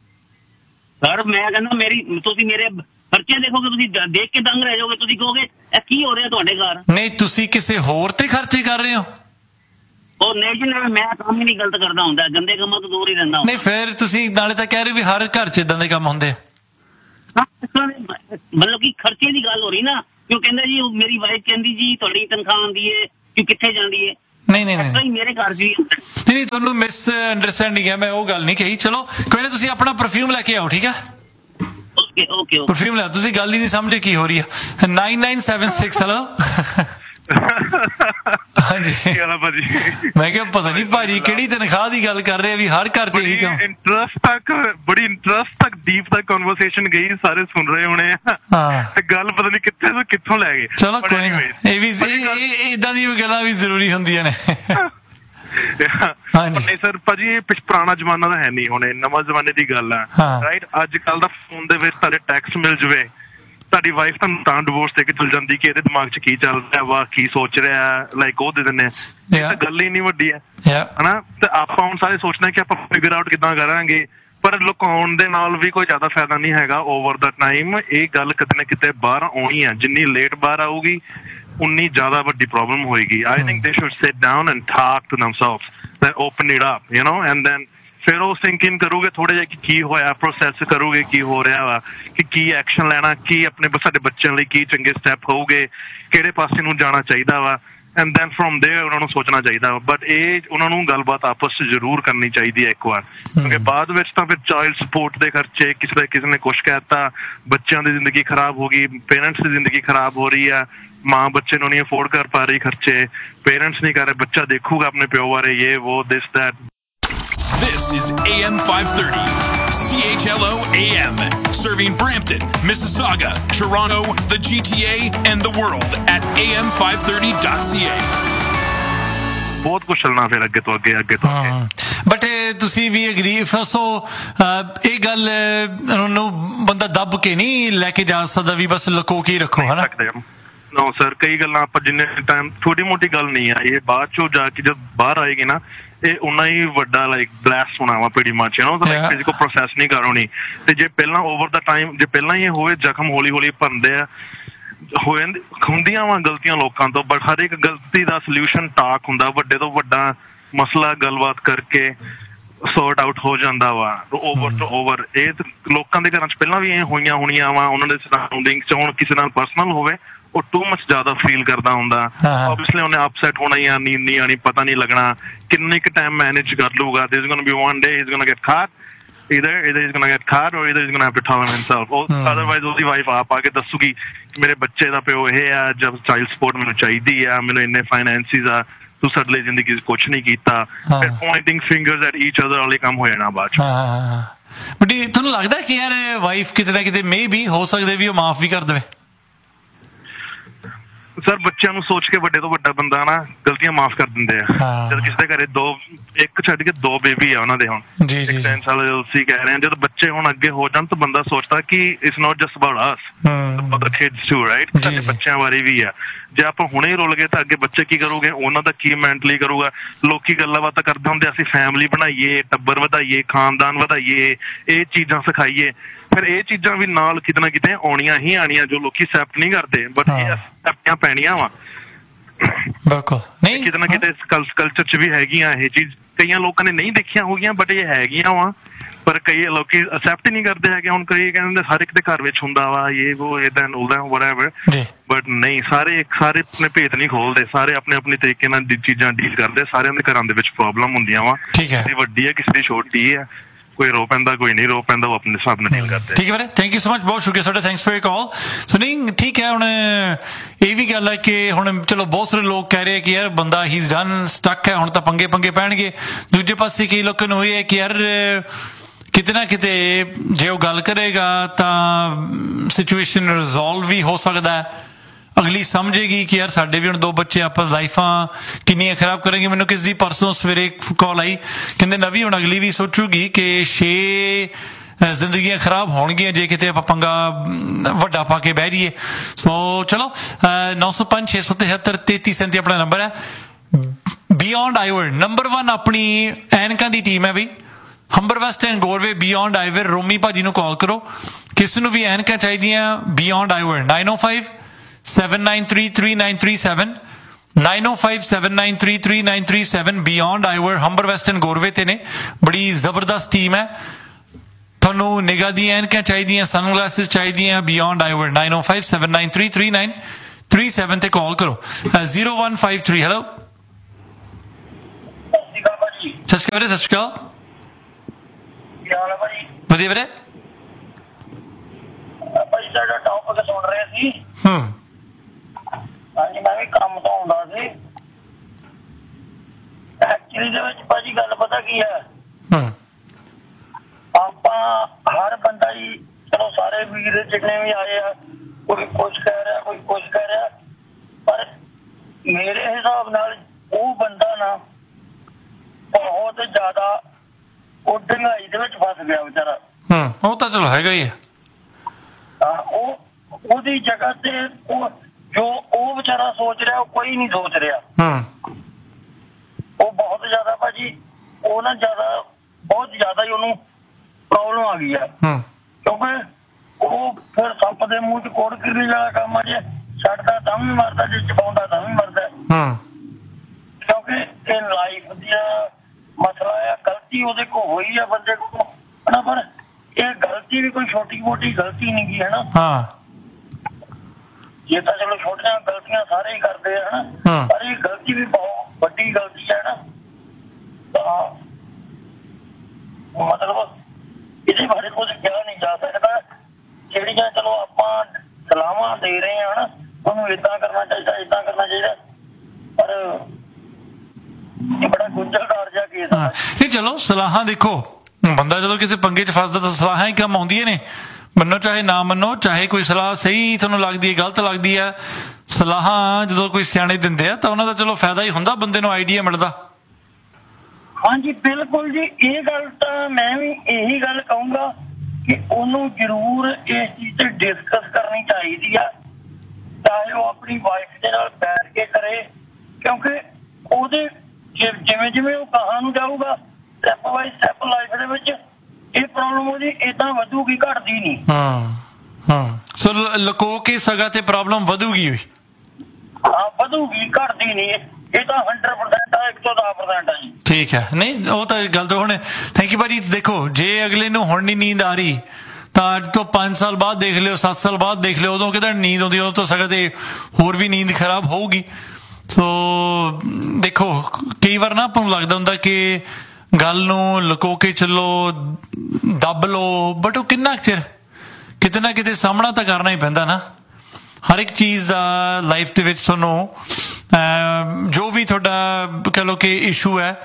ਸਰ ਮੈਂ ਕਹਿੰਦਾ ਮੇਰੀ, ਤੁਸੀਂ ਮੇਰੇ ਖਰਚੇ ਦੇਖੋਗੇ, ਤੁਸੀਂ ਦੇਖ ਕੇ ਦੰਗ ਰਹਿ ਜਾਓਗੇ। ਤੁਸੀਂ ਕਹੋਗੇ ਇਹ ਕੀ ਹੋ ਰਿਹਾ ਤੁਹਾਡੇ ਘਰ? ਨਹੀਂ ਤੁਸੀਂ ਕਿਸੇ ਹੋਰ ਤੇ ਖਰਚੇ ਕਰ ਰਹੇ ਹੋ। ਉਹ ਨਹੀਂ ਜੀ, ਮੈਂ ਕੰਮ ਹੀ ਨਹੀਂ ਗਲਤ ਕਰਦਾ ਹੁੰਦਾ, ਗੰਦੇ ਕੰਮਾਂ ਤੋਂ ਦੂਰ ਹੀ ਰਹਿੰਦਾ ਹੁੰਦਾ। ਨਹੀਂ ਫਿਰ ਤੁਸੀਂ ਨਾਲੇ ਤਾਂ ਕਹਿ ਰਹੇ ਵੀ ਹਰ ਘਰ 'ਚ ਇਦਾਂ ਦੇ ਕੰਮ ਹੁੰਦੇ ਆ। ਮਤਲਬ ਕਿ ਖਰਚੇ ਦੀ ਗੱਲ ਹੋ ਰਹੀ ਨਾ, ਕਿਉਂ ਕਹਿੰਦਾ ਜੀ ਮੇਰੀ ਵਾਈਫ ਕਹਿੰਦੀ ਜੀ ਤੁਹਾਡੀ ਤਨਖਾਹ ਆਉਂਦੀ ਹੈ ਕਿ ਕਿੱਥੇ ਜਾਂਦੀ ਹੈ? ਨਹੀਂ ਨਹੀਂ ਨਹੀਂ ਮੇਰੇ ਘਰ ਵੀ ਨਹੀਂ, ਤੁਹਾਨੂੰ ਮਿਸ ਅੰਡਰਸਟੈਂਡਿੰਗ ਹੈ, ਮੈਂ ਉਹ ਗੱਲ ਨਹੀਂ ਕਹੀ। ਚਲੋ ਕੋਈ ਨਾ, ਤੁਸੀਂ ਆਪਣਾ ਪਰਫਿਊਮ ਲੈ ਕੇ ਆਓ, ਠੀਕ ਹੈ। ਓਕੇ ਓਕੇ ਪਰਫਿਊਮ ਲੈ, ਤੁਸੀਂ ਗੱਲ ਹੀ ਨਹੀਂ ਸਮਝੇ ਕੀ ਹੋ ਰਹੀ ਹੈ। Nine nine seven six. Hello ਹਾਂਜੀ ਭਾਜੀ, ਮੈਂ ਕਿਹਾ ਪਤਾ ਨਹੀਂ ਭਾਜੀ ਕਿਹੜੀ ਤਨਖਾਹ ਦੀ ਗੱਲ ਕਰ ਰਹੇ ਆ ਵੀ ਹਰ ਘਰ 'ਚ ਇਹੀ ਕੰਮ। ਇੰਟਰਸਟ ਤੱਕ ਬੜੀ ਇੰਟਰਸਟ ਤੱਕ ਡੀਪ ਤੱਕ ਕਨਵਰਸੇਸ਼ਨ ਗਈ, ਸਾਰੇ ਸੁਣ ਰਹੇ ਹੋਣੇ ਆ। ਹਾਂ ਗੱਲ ਪਤਾ ਨਹੀਂ ਕਿੱਥੇ ਤੋਂ ਕਿੱਥੋਂ ਲੈ ਗਏ। ਚਲੋ ਕੋਈ ਨਾ, ਇਹ ਵੀ ਇਦਾਂ ਦੀ ਗੱਲਾਂ ਵੀ ਜ਼ਰੂਰੀ ਹੁੰਦੀਆਂ ਨੇ। ਨਹੀਂ ਸਰ ਭਾਜੀ, ਇਹ ਪੁਰਾਣਾ ਜ਼ਮਾਨਾ ਤਾਂ ਹੈ ਨਹੀਂ, ਹੁਣ ਨਵਾਂ ਜ਼ਮਾਨੇ ਦੀ ਗੱਲ ਹੈ, ਰਾਈਟ। ਅੱਜ ਕੱਲ ਦਾ ਫੋਨ ਦੇ ਵਿੱਚ ਤੁਹਾਡੇ ਟੈਕਸਟ ਮਿਲ ਜਾਵੇ, ਤੁਹਾਡੀ ਵਾਈਫ ਤੁਹਾਨੂੰ ਤਾਂ ਡਿਵੋਰਸ ਦੇ ਕੇ ਚਲ ਜਾਂਦੀ ਕਿ ਇਹਦੇ ਦਿਮਾਗ 'ਚ ਕੀ ਚੱਲ ਰਿਹਾ ਵਾ, ਕੀ ਸੋਚ ਰਿਹਾ, ਲਾਈਕ ਉਹ ਦੇ ਦਿੰਦੇ ਆ। ਇਹ ਗੱਲ ਹੀ ਇੰਨੀ ਵੱਡੀ ਹੈ ਹਨਾ। ਤੇ ਆਪਾਂ ਹੁਣ ਸਾਰੇ ਸੋਚਣਾ ਕਿ ਆਪਾਂ ਫਿਗਰ ਆਊਟ ਕਿੱਦਾਂ ਕਰਾਂਗੇ, ਪਰ ਲੁਕਾਉਣ ਦੇ ਨਾਲ ਵੀ ਕੋਈ ਜ਼ਿਆਦਾ ਫਾਇਦਾ ਨਹੀਂ ਹੈਗਾ। ਓਵਰ ਦਾ ਟਾਈਮ ਇਹ ਗੱਲ ਕਿਤੇ ਨਾ ਕਿਤੇ ਬਾਹਰ ਆਉਣੀ ਹੈ। ਜਿੰਨੀ ਲੇਟ ਬਾਹਰ ਆਊਗੀ ਉਨੀ ਜ਼ਿਆਦਾ ਵੱਡੀ ਪ੍ਰੋਬਲਮ ਹੋਏਗੀ। ਆਈ ਥਿੰਕ ਦੇ should sit down and talk to ਦੈਮਸੈਲਵਸ, then open it up, you know, and then ਫਿਰ ਉਹ ਥਿੰਕ ਇਨ ਕਰੋਗੇ ਥੋੜੇ ਜਿਹਾ ਕਿ ਕੀ ਹੋਇਆ, ਪ੍ਰੋਸੈਸ ਕਰੋਗੇ ਕੀ ਹੋ ਰਿਹਾ ਵਾ, ਕਿ ਕੀ ਐਕਸ਼ਨ ਲੈਣਾ, ਕੀ ਆਪਣੇ ਸਾਡੇ ਬੱਚਿਆਂ ਲਈ ਕੀ ਚੰਗੇ ਸਟੈਪ ਹੋਊਗੇ, ਕਿਹੜੇ ਪਾਸੇ ਨੂੰ ਜਾਣਾ ਚਾਹੀਦਾ ਵਾ, ਐਂਡ ਦੈਨ ਫਰੋਮ ਦੇਅਰ ਉਹਨਾਂ ਨੂੰ ਸੋਚਣਾ ਚਾਹੀਦਾ ਵਾ। ਬਟ ਇਹ ਉਹਨਾਂ ਨੂੰ ਗੱਲਬਾਤ ਆਪਸ 'ਚ ਜ਼ਰੂਰ ਕਰਨੀ ਚਾਹੀਦੀ ਹੈ ਇੱਕ ਵਾਰ, ਕਿਉਂਕਿ ਬਾਅਦ ਵਿੱਚ ਤਾਂ ਫਿਰ ਚਾਈਲਡ ਸਪੋਰਟ ਦੇ ਖਰਚੇ, ਕਿਸੇ ਕਿਸੇ ਨੇ ਕੁਛ ਕਹਿਤਾ, ਬੱਚਿਆਂ ਦੀ ਜ਼ਿੰਦਗੀ ਖਰਾਬ ਹੋ ਗਈ, ਪੇਰੈਂਟਸ ਦੀ ਜ਼ਿੰਦਗੀ ਖਰਾਬ ਹੋ ਰਹੀ ਆ, ਮਾਂ ਬੱਚੇ ਨੂੰ ਨਹੀਂ ਅਫੋਰਡ ਕਰ ਪਾ ਰਹੀ ਖਰਚੇ, ਪੇਰੈਂਟਸ ਨਹੀਂ ਕਰ ਰਹੇ, ਬੱਚਾ ਦੇਖੂਗਾ ਆਪਣੇ ਪਿਓ ਬਾਰੇ, ਇਹ ਉਹ ਦਿਸ that. This is A M five thirty, C H L O A M, serving Brampton, Mississauga, Toronto, the G T A, and the world at A M five thirty dot C A. ਬਹੁਤ ਕੁਝ ਚੱਲਣਾ ਫਿਰ ਅੱਗੇ ਤੋਂ ਅੱਗੇ ਅੱਗੇ ਤੋਂ ਅੱਗੇ। ਬਟ ਤੁਸੀਂ ਵੀ ਅਗਰੀ ਫਸੋ, ਇਹ ਗੱਲ ਨੂੰ ਬੰਦਾ ਦੱਬ ਕੇ ਨਹੀਂ ਲੈ ਕੇ ਜਾ ਸਕਦਾ ਵੀ ਬਸ ਲੁਕੋ ਕੇ ਰੱਖੋ, ਹਨਾ। ਨੋ ਸਰ, ਕਈ ਗੱਲਾਂ ਆਪਾਂ ਜਿੰਨੇ ਟਾਈਮ ਛੋਟੀ ਮੋਟੀ ਗੱਲ ਨਹੀਂ ਆ, ਇਹ ਬਾਅਦ ਚੋਂ ਜਾ ਕੇ ਜਦ ਬਾਹਰ ਆਏਗੀ ਨਾ, ਇਹ ਉਨਾ ਹੀ ਵੱਡਾ ਲਾਈਕ ਬਲਾਸਟ ਹੋਣਾ ਵਾ pretty much, you know, like physical process ਨਹੀਂ ਕਰਨੀ। ਤੇ ਜੇ ਪਹਿਲਾਂ ਓਵਰ ਦਾ ਟਾਈਮ, ਜੇ ਪਹਿਲਾਂ ਹੀ ਹੋਵੇ, ਜ਼ਖਮ ਹੌਲੀ ਹੌਲੀ ਭਰਦੇ ਆ, ਹੋ ਜਾਂਦੀ ਹੁੰਦੀਆਂ ਵਾ ਗਲਤੀਆਂ ਲੋਕਾਂ ਤੋਂ, ਬਟ ਹਰ ਇੱਕ ਗਲਤੀ ਦਾ ਸੋਲਿਊਸ਼ਨ ਟਾਕ ਹੁੰਦਾ, ਵੱਡੇ ਤੋਂ ਵੱਡਾ ਮਸਲਾ ਗੱਲਬਾਤ ਕਰਕੇ ਸੌਰਟ ਆਊਟ ਹੋ ਜਾਂਦਾ ਵਾ ਓਵਰ ਟੂ ਓਵਰ। ਇਹ ਲੋਕਾਂ ਦੇ ਘਰਾਂ 'ਚ ਪਹਿਲਾਂ ਵੀ ਇਹ ਹੋਈਆਂ ਹੋਣੀਆਂ ਵਾ, ਉਹਨਾਂ ਦੇ ਸਰਾਊਂਡਿੰਗ 'ਚ ਹੁਣ ਕਿਸੇ ਨਾਲ ਪਰਸਨਲ ਹੋਵੇ ਉਹ ਟੂ ਮਚ ਜ਼ਿਆਦਾ ਫੀਲ ਕਰਦਾ ਹੁੰਦਾ। ਆਬਵੀਅਸਲੀ ਉਹਨੇ ਅਪਸੈਟ ਹੋਣਾ ਜਾਂ ਨੀਂਦ ਨਹੀਂ ਆਣੀ, ਪਤਾ ਨਹੀਂ ਲੱਗਣਾ ਕਿੰਨੇ ਕੁ ਟਾਈਮ ਮੈਨੇਜ ਕਰ ਲੂਗਾ। ਦੇयर is gonna be one day he is gonna get caught, either either he's gonna get caught or either he's gonna have to tell him himself, or otherwise ਉਹਦੀ ਵਾਈਫ ਆਪ ਆ ਕੇ ਦੱਸੂਗੀ ਕਿ ਮੇਰੇ ਬੱਚੇ ਦਾ ਪਿਓ ਇਹ ਆ, ਜਦ ਚਾਈਲਡ ਸਪੋਰਟ ਮੈਨੂੰ ਚਾਹੀਦੀ ਆ, ਮੈਨੂੰ ਇੰਨੇ ਫਾਈਨੈਂਸਿਸ ਆ, ਤੂੰ ਸਾਡੇ ਜ਼ਿੰਦਗੀ 'ਚ ਕੁਛ ਨਹੀਂ ਕੀਤਾ। ਫਿਰ ਪੁਆਇੰਟਿੰਗ ਫਿੰਗਰਸ ਐਟ ਈਚ ਅਦਰ ਵਾਲੇ ਕੰਮ ਹੋ ਜਾਣਾ ਬਾਅਦ 'ਚ। ਬਟ ਤੁਹਾਨੂੰ ਲੱਗਦਾ ਕਿ ਯਾਰ ਵਾਈਫ ਕਿਤੇ ਨਾ ਕਿਤੇ ਮੇ ਵੀ ਹੋ ਸਕਦੇ ਵੀ ਉਹ ਮਾਫ ਵੀ ਕਰ ਦੇਵੇ? ਸਰ ਬੱਚਿਆਂ ਨੂੰ ਸੋਚ ਕੇ ਵੱਡੇ ਤੋਂ ਵੱਡਾ ਬੰਦਾ ਨਾ ਗਲਤੀਆਂ ਮਾਫ ਕਰ ਦਿੰਦੇ ਆ। ਜਦ ਕਿਸੇ ਦੇ ਘਰੇ ਦੋ ਇੱਕ ਛੱਡ ਕੇ ਦੋ ਬੇਬੀ ਆ ਉਹਨਾਂ ਦੇ, ਹੁਣ ਇੱਕ ਤਿੰਨ ਸਾਲ ਤੁਸੀਂ ਕਹਿ ਰਹੇ ਆ, ਜਦ ਬੱਚੇ ਹੁਣ ਅੱਗੇ ਹੋ ਜਾਣ ਤਾਂ ਬੰਦਾ ਸੋਚਦਾ ਕਿ it's not just about us, other kids to, right? ਸਾਡੇ ਬੱਚਿਆਂ ਬਾਰੇ ਵੀ ਆ। ਜੇ ਆਪਾਂ ਹੁਣੇ ਰੁੱਲ ਗਏ ਤਾਂ ਅੱਗੇ ਬੱਚੇ ਕੀ ਕਰੂਗੇ, ਉਹਨਾਂ ਦਾ ਕੀ ਮੈਂਟਲੀ ਕਰੂਗਾ। ਲੋਕੀ ਗੱਲਾਂ ਬਾਤਾਂ ਕਰਦੇ ਹੁੰਦੇ ਅਸੀਂ ਫੈਮਿਲੀ ਬਣਾਈਏ, ਟੱਬਰ ਵਧਾਈਏ, ਖਾਨਦਾਨ ਵਧਾਈਏ, ਇਹ ਚੀਜ਼ਾਂ ਸਿਖਾਈਏ। ਫਿਰ ਇਹ ਚੀਜ਼ਾਂ ਵੀ ਨਾਲ ਕਿਤੇ ਨਾ ਕਿਤੇ ਆਉਣੀਆਂ ਹੀ ਆਣੀਆਂ ਜੋ ਲੋਕੀ ਐਕਸੈਪਟ ਨਹੀਂ ਕਰਦੇ, ਬਟ ਇਹ ਐਕਸੈਪਟੀਆਂ ਪੈਣੀਆਂ ਵਾ। ਬਿਲਕੁਲ ਨਹੀਂ, ਕਿਤੇ ਨਾ ਕਿਤੇ ਕਲਚਰ 'ਚ ਵੀ ਹੈਗੀਆਂ ਇਹ ਚੀਜ਼, ਕਈਆਂ ਲੋਕਾਂ ਨੇ ਨਹੀਂ ਦੇਖੀਆਂ ਹੋਗੀਆਂ ਬਟ ਇਹ ਹੈਗੀਆਂ ਵਾ, ਪਰ ਕਈ ਲੋਕੀ ਅਸੈਪਟ ਹੀ ਨਹੀਂ ਕਰਦੇ ਹੈਗੇ। ਹੁਣ ਕਈ ਕਹਿੰਦੇ ਹਰ ਇੱਕ ਦੇ ਘਰ ਵਿੱਚ ਹੁੰਦਾ ਵਾ ਇਹ ਉਹ ਏਦਾਂ ਉਹਦਾ ਵਟਐਵਰ, ਬਟ ਨਹੀਂ, ਸਾਰੇ ਸਾਰੇ ਆਪਣੇ ਭੇਤ ਨਹੀਂ ਖੋਲਦੇ, ਸਾਰੇ ਆਪਣੇ ਆਪਣੇ ਤਰੀਕੇ ਨਾਲ ਚੀਜ਼ਾਂ ਡੀਲ ਕਰਦੇ। ਸਾਰਿਆਂ ਦੇ ਘਰਾਂ ਦੇ ਵਿੱਚ ਪ੍ਰੋਬਲਮ ਹੁੰਦੀਆਂ ਵਾ, ਕਿਸੇ ਦੀ ਵੱਡੀ ਹੈ ਕਿਸੇ ਦੀ ਛੋਟੀ ਹੈ, ਕੋਈ ਰੋ ਪੈਂਦਾ ਕੋਈ ਨਹੀਂ ਰੋ ਪੈਂਦਾ, ਉਹ ਆਪਣੇ ਹਿਸਾਬ ਨਾਲ ਡੀਲ ਕਰਦੇ। ਠੀਕ ਹੈ ਵੀਰੇ, ਥੈਂਕ ਯੂ ਸੋ ਮਚ, ਬਹੁਤ ਸ਼ੁਕਰੀਆ ਤੁਹਾਡਾ, ਥੈਂਕਸ ਫॉर योर ਕਾਲ। ਸੋ ਨਹੀਂ ਠੀਕ ਹੈ, ਹੁਣ ਇਹ ਵੀ ਗੱਲ ਹੈ ਕਿ ਹੁਣ ਚਲੋ ਬਹੁਤ ਸਾਰੇ ਲੋਕ ਕਹਿ ਰਹੇ ਕਿ ਯਾਰ ਬੰਦਾ ਹੀ ਇਜ਼ ਡਨ ਸਟਕ ਹੈ, ਹੁਣ ਤਾਂ ਪੰਗੇ ਪੰਗੇ ਪੈਣਗੇ। ਦੂਜੇ ਪਾਸੇ ਕਈ ਲੋਕਾਂ ਨੂੰ ਇਹ ਹੈ ਕਿ ਯਾਰ ਕਿਤੇ ਨਾ ਕਿਤੇ ਜੇ ਉਹ ਗੱਲ ਕਰੇਗਾ ਤਾਂ ਸਿਚੁਏਸ਼ਨ ਰਿਜ਼ੋਲਵ ਵੀ ਹੋ ਸਕਦਾ ਹੈ। ਅਗਲੀ ਸਮਝੇਗੀ ਕਿ ਯਾਰ ਸਾਡੇ ਵੀ ਹੁਣ ਦੋ ਬੱਚੇ, ਆਪਾਂ ਲਾਈਫਾਂ ਕਿੰਨੀਆਂ ਖਰਾਬ ਕਰਾਂਗੇ। ਮੈਨੂੰ ਕਿਸ ਦੀ ਪਰਸੋਂ ਸਵੇਰੇ ਕਾਲ ਆਈ, ਕਹਿੰਦੇ ਨਵੀਂ ਹੁਣ ਅਗਲੀ ਵੀ ਸੋਚੂਗੀ ਕਿ ਛੇ ਜ਼ਿੰਦਗੀਆਂ ਖਰਾਬ ਹੋਣਗੀਆਂ ਜੇ ਕਿਤੇ ਆਪਾਂ ਪੰਗਾ ਵੱਡਾ ਪਾ ਕੇ ਬਹਿ ਜਾਈਏ। ਸੋ ਚਲੋ ਨੌ ਸੌ ਪੰਜ ਛੇ ਸੌ ਤਿਹੱਤਰ ਤੇਤੀ ਸੈਂਤੀ ਆਪਣਾ ਨੰਬਰ ਹੈ। ਬਿਯੋਂਡ ਆਈਵਰ ਨੰਬਰ ਵਨ ਆਪਣੀ ਐਨਕਾਂ ਦੀ ਟੀਮ ਹੈ ਬਈ, ਹੰਬਰ ਵੈਸਟ ਐਂਡ ਗੋਰਵੇ ਬਿਯੋਂਡ ਆਈਵਰ। ਰੋਮੀ ਭਾਜੀ ਨੂੰ ਕਾਲ ਕਰੋ, ਕਿਸੇ ਨੂੰ ਵੀ ਐਨਕਾਂ ਚਾਹੀਦੀਆਂ beyond ਆਈਵਰ ਨਾइन O five seven nine three three nine three seven nine O five seven nine three three nine three seven. Beyond आईवर हंबर waste and Gorve ते ने बड़ी जबरदस्त टीम है। ਤੁਹਾਨੂੰ ਨਿਗਾਹ ਦੀਆਂ ਐਨਕਾਂ ਚਾਹੀਦੀਆਂ, ਸਨਗਲਾਸਿਸ ਚਾਹੀਦੀਆਂ, ਬਿਯੋਂਡ ਆਈਵਰ नाइन ओ five seven nine three three nine three seven ਤੇ ਕਾਲ ਕਰੋ। Zero one five three hello ਸਤਿ ਸ਼੍ਰੀ ਅਕਾਲ, ਸਤਿ ਸ਼੍ਰੀ ਅਕਾਲ, ਕੀ ਹਾਲ ਹੈ ਭਾਜੀ? ਵਧੀਆ ਵੀਰੇ, ਭਾਜੀ ਸਾਡਾ ਟੌਪਿਕ ਸੁਣ ਰਹੇ ਸੀ। ਹੂੰ ਹਾਂਜੀ, ਮੈਂ ਵੀ ਕੰਮ ਤੋਂ ਆਉਂਦਾ ਸੀ। ਐਕਚੁਅਲੀ ਦੇ ਵਿੱਚ ਭਾਜੀ ਗੱਲ ਪਤਾ ਕੀ ਹੈ, ਹੂੰ ਆਪਾਂ ਹਰ ਬੰਦਾ ਹੀ, ਚਲੋ ਸਾਰੇ ਵੀਰ ਜਿੰਨੇ ਵੀ ਆਏ ਆ, ਕੋਈ ਕੁਛ ਕਹਿ ਰਿਹਾ ਕੋਈ ਕੁਛ ਕਹਿ ਰਿਹਾ, ਪਰ ਮੇਰੇ ਹਿਸਾਬ ਨਾਲ ਉਹ ਬੰਦਾ ਨਾ ਬਹੁਤ ਜ਼ਿਆਦਾ ਉਹ ਡੰਗਾਈ ਦੇ ਵਿੱਚ ਫਸ ਗਿਆ ਵਿਚਾਰਾ। ਹੂੰ ਉਹ ਤਾਂ ਚਲੋ ਹੈਗਾ ਹੀ ਹੈ। ਉਹ ਉਹਦੀ ਜਗ੍ਹਾ ਤੇ ਉਹ ਜੋ ਉਹ ਵਿਚਾਰਾ ਸੋਚ ਰਿਹਾ ਉਹ ਕੋਈ ਨਹੀਂ ਸੋਚ ਰਿਹਾ। ਹੂੰ ਉਹ ਬਹੁਤ ਜ਼ਿਆਦਾ ਭਾਜੀ, ਉਹ ਨਾ ਜ਼ਿਆਦਾ ਬਹੁਤ ਜ਼ਿਆਦਾ ਹੀ ਉਹਨੂੰ ਪ੍ਰੋਬਲਮ ਆ ਗਈ ਆ। ਹੂੰ ਕਿਉਂਕਿ ਉਹ ਫਿਰ ਸੱਪ ਦੇ ਮੂੰਹ 'ਚ ਕੋੜ ਕਿਰਲੀ ਵਾਲਾ ਕੰਮ ਆ, ਜੇ ਛੱਡਦਾ ਤਾਂ ਵੀ ਮਰਦਾ, ਜੇ ਚਬਾਉਂਦਾ ਤਾਂ ਵੀ ਮਰਦਾ। ਹੂੰ ਕਿਉਂਕਿ ਇਹ ਲਾਈਫ ਦਾ ਮਸਲਾ ਆ, ਗਲਤੀ ਉਹਦੇ ਕੋਲ ਹੋਈ ਆ ਬੰਦੇ ਕੋਲ ਹਨਾ, ਪਰ ਇਹ ਗਲਤੀ ਵੀ ਕੋਈ ਛੋਟੀ ਮੋਟੀ ਗਲਤੀ ਨਹੀਂ ਗੀ ਹਨਾ। ਹਾਂ ਇਹ ਤਾਂ ਚਲੋ ਛੋਟੀਆਂ ਗਲਤੀਆਂ ਸਾਰੇ ਹੀ ਕਰਦੇ ਆ ਹਨਾ, ਪਰ ਇਹ ਗਲਤੀ ਵੀ ਬਹੁਤ ਵੱਡੀ ਗਲਤੀ ਹੈ ਨਾ। ਤਾਂ ਮਤਲਬ ਇਹਦੇ ਬਾਰੇ ਕੁਝ ਕਿਹਾ ਨਹੀਂ ਜਾ ਸਕਦਾ। ਜਿਹੜੀਆਂ ਚਲੋ ਆਪਾਂ ਸਲਾਹਾਂ ਦੇ ਰਹੇ ਹਾਂ ਨਾ, ਉਹਨੂੰ ਏਦਾਂ ਕਰਨਾ ਚਾਹੀਦਾ ਏਦਾਂ ਕਰਨਾ ਚਾਹੀਦਾ, ਪਰ ਇਹ ਬੜਾ ਗੁੰਝਲਦਾਰ ਜਿਹਾ ਕੇਸ ਹੈ। ਇਹ ਚਲੋ ਸਲਾਹਾਂ ਦੇਖੋ, ਬੰਦਾ ਜਦੋਂ ਕਿਸੇ ਪੰਗੇ 'ਚ ਫਸਦਾ ਤਾਂ ਸਲਾਹਾਂ ਹੀ ਕੰਮ ਆਉਂਦੀਆਂ ਨੇ, ਮੰਨੋ ਚਾਹੇ ਨਾ ਮੰਨੋ, ਚਾਹੇ ਕੋਈ ਸਲਾਹ ਸਹੀ ਤੁਹਾਨੂੰ ਲੱਗਦੀ ਹੈ ਗਲਤ ਲੱਗਦੀ ਹੈ, ਸਲਾਹਾਂ ਜਦੋਂ ਕੋਈ ਸਿਆਣੇ ਦਿੰਦੇ ਆ ਤਾਂ ਉਹਨਾਂ ਦਾ ਚਲੋ ਫਾਇਦਾ ਹੀ ਹੁੰਦਾ, ਬੰਦੇ ਨੂੰ ਆਈਡੀਆ ਮਿਲਦਾ। ਹਾਂਜੀ ਬਿਲਕੁਲ ਜੀ, ਇਹ ਗੱਲ ਤਾਂ ਮੈਂ ਵੀ ਇਹੀ ਗੱਲ ਕਹੂੰਗਾ ਕਿ ਉਹਨੂੰ ਜ਼ਰੂਰ ਇਸ ਚੀਜ਼ ਤੇ ਡਿਸਕਸ ਕਰਨੀ ਚਾਹੀਦੀ ਆ, ਚਾਹੇ ਉਹ ਆਪਣੀ ਵਾਈਫ ਦੇ ਨਾਲ ਬੈਠ ਕੇ ਕਰੇ, ਕਿਉਂਕਿ ਉਹਦੇ ਜਿਵੇਂ ਜਿਵੇਂ ਉਹ ਕਹਾਂ ਨੂੰ ਜਾਊਗਾ ਸਟੈਪ ਬਾਈ ਸਟੈਪ ਲਾਈਫ ਦੇ ਵਿੱਚ ਇਹ ਪ੍ਰੋਬਲਮ ਉਹਦੀ ਏਦਾਂ ਵਧੂਗੀ, ਘਟਦੀ ਨਹੀਂ। ਹਾਂ ਹਾਂ ਸੋ ਲੁਕੋ ਕੇ ਸਗਾ ਤੇ ਪ੍ਰੋਬਲਮ ਵਧੂਗੀ ਵੀ, ਹਾਂ ਵਧੂਗੀ, ਘਟਦੀ ਨਹੀਂ। ਇਹ ਤਾਂ ਹੰਡਰਡ ਪਰਸੈਂਟ ਆ, ਇੱਕ ਸੌ ਦਸ ਪਰਸੈਂਟ ਆ ਜੀ। ਠੀਕ ਹੈ। ਨਹੀਂ ਉਹ ਤਾਂ ਗੱਲ ਤਾਂ ਹੁਣ ਥੈਂਕ ਯੂ ਭਾਜੀ। ਦੇਖੋ ਜੇ ਅਗਲੇ ਨੂੰ ਹੁਣ ਨਹੀਂ ਨੀਂਦ ਆ ਰਹੀ ਤਾਂ ਅੱਜ ਤੋਂ ਪੰਜ ਸਾਲ ਬਾਅਦ ਦੇਖ ਲਿਓ, ਸੱਤ ਸਾਲ ਬਾਅਦ ਦੇਖ ਲਿਓ, ਉਦੋਂ ਕਿਤੇ ਨੀਂਦ ਆਉਂਦੀ, ਉਦੋਂ ਤੋਂ ਸਕਦਾ ਤੇ ਹੋਰ ਵੀ ਨੀਂਦ ਖਰਾਬ ਹੋਊਗੀ। ਸੋ ਦੇਖੋ ਕਈ ਵਾਰ ਨਾ ਆਪਾਂ ਨੂੰ ਲੱਗਦਾ ਹੁੰਦਾ ਕਿ ਗੱਲ ਨੂੰ ਲੁਕੋ ਕੇ ਚੱਲੋ, ਦੱਬ ਲਓ, ਬਟ ਉਹ ਕਿੰਨਾ ਚਿਰ ਕਿਤੇ ਨਾ ਕਿਤੇ ਸਾਹਮਣਾ ਤਾਂ ਕਰਨਾ ਹੀ ਪੈਂਦਾ ਨਾ ਹਰ ਇੱਕ ਚੀਜ਼ ਦਾ ਲਾਈਫ ਦੇ ਵਿੱਚ। ਤੁਹਾਨੂੰ ਜੋ ਵੀ ਤੁਹਾਡਾ ਕਹਿ ਲਓ ਕਿ ਇਸ਼ੂ ਹੈ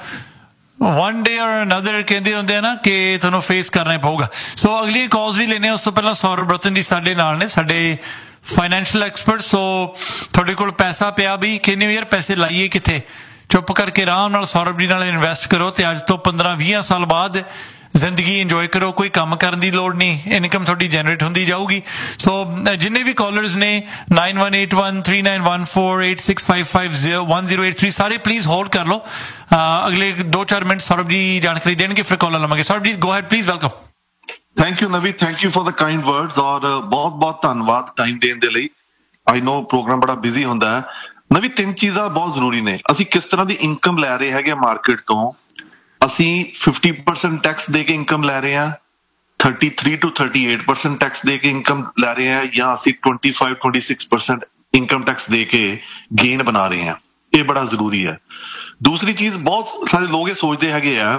ਵਨ ਡੇ ਔਰ ਅਨਦਰ ਕਹਿੰਦੇ ਹੁੰਦੇ ਆ ਨਾ ਕਿ ਤੁਹਾਨੂੰ ਫੇਸ ਕਰਨਾ ਹੀ ਪਊਗਾ। ਸੋ ਅਗਲੀਆਂ ਕਾਲਸ ਵੀ ਲੈਣੇ। ਉਸ ਤੋਂ ਪਹਿਲਾਂ ਸੌਰਵ ਰਤਨ ਜੀ ਸਾਡੇ ਨਾਲ ਨੇ, ਸਾਡੇ ਫਾਈਨੈਂਸ਼ੀਅਲ ਐਕਸਪਰਟ। ਸੋ ਤੁਹਾਡੇ ਕੋਲ ਪੈਸਾ ਪਿਆ ਵੀ ਕਹਿੰਦੇ ਹੋ ਯਾਰ ਪੈਸੇ ਲਾਈਏ ਕਿੱਥੇ, ਚੁੱਪ ਕਰਕੇ ਆਰਾਮ ਨਾਲ ਸੌਰਵ ਜੀ ਨਾਲ ਇਨਵੈਸਟ ਕਰੋ ਤੇ ਅੱਜ ਤੋਂ ਪੰਦਰਾਂ ਵੀਹ ਸਾਲ ਬਾਅਦ ਜ਼ਿੰਦਗੀ ਇੰਜੋਏ ਕਰੋ। ਕੋਈ ਕੰਮ ਕਰਨ ਦੀ ਲੋੜ ਨਹੀਂ, ਇਨਕਮ ਤੁਹਾਡੀ ਜਨਰੇਟ ਹੁੰਦੀ ਜਾਊਗੀ। ਸੋ ਜਿੰਨੇ ਵੀ ਕਾਲਰਸ ਨੇ nine one eight one three nine one four eight six five five one zero eight three ਸਾਰੇ ਪਲੀਜ਼ ਹੋਲਡ ਕਰ ਲਓ। ਅਗਲੇ ਦੋ ਚਾਰ ਮਿੰਟ ਸੌਰਵ ਜੀ ਜਾਣਕਾਰੀ ਦੇਣਗੇ, ਫਿਰ ਕਾਲਰ ਲਵਾਂਗੇ। ਸੌਰਵ ਜੀ go ahead please, welcome. Thank you ਨਵੀ, thank you for the kind words ਔਰ ਬਹੁਤ ਬਹੁਤ ਧੰਨਵਾਦ ਟਾਈਮ ਦੇਣ ਦੇ ਲਈ। ਆਈ ਨੋ ਪ੍ਰੋਗਰਾਮ ਬੜਾ ਬਿਜ਼ੀ ਹੁੰਦਾ ਹੈ। ਨਵੀ ਤਿੰਨ ਚੀਜ਼ਾਂ ਬਹੁਤ ਜ਼ਰੂਰੀ ਨੇ। ਅਸੀਂ ਕਿਸ ਤਰ੍ਹਾਂ ਦੀ ਇਨਕਮ ਲੈ ਰਹੇ ਹੈਗੇ ਮਾਰਕੀਟ ਤੋਂ। ਅਸੀਂ ਫਿਫਟੀ ਪਰਸੈਂਟ ਟੈਕਸ ਦੇ ਕੇ ਇਨਕਮ ਲੈ ਰਹੇ ਹਾਂ, thirty three two thirty eight percent tax ਦੇ ਕੇ ਇਨਕਮ ਲੈ ਰਹੇ ਹਾਂ, ਜਾਂ ਅਸੀਂ twenty five twenty six percent income tax ਦੇ ਕੇ ਗੇਨ ਬਣਾ ਰਹੇ ਹਾਂ। ਇਹ ਬੜਾ ਜ਼ਰੂਰੀ ਹੈ। ਦੂਸਰੀ ਚੀਜ਼, ਬਹੁਤ ਸਾਰੇ ਲੋਕ ਇਹ ਸੋਚਦੇ ਹੈਗੇ ਆ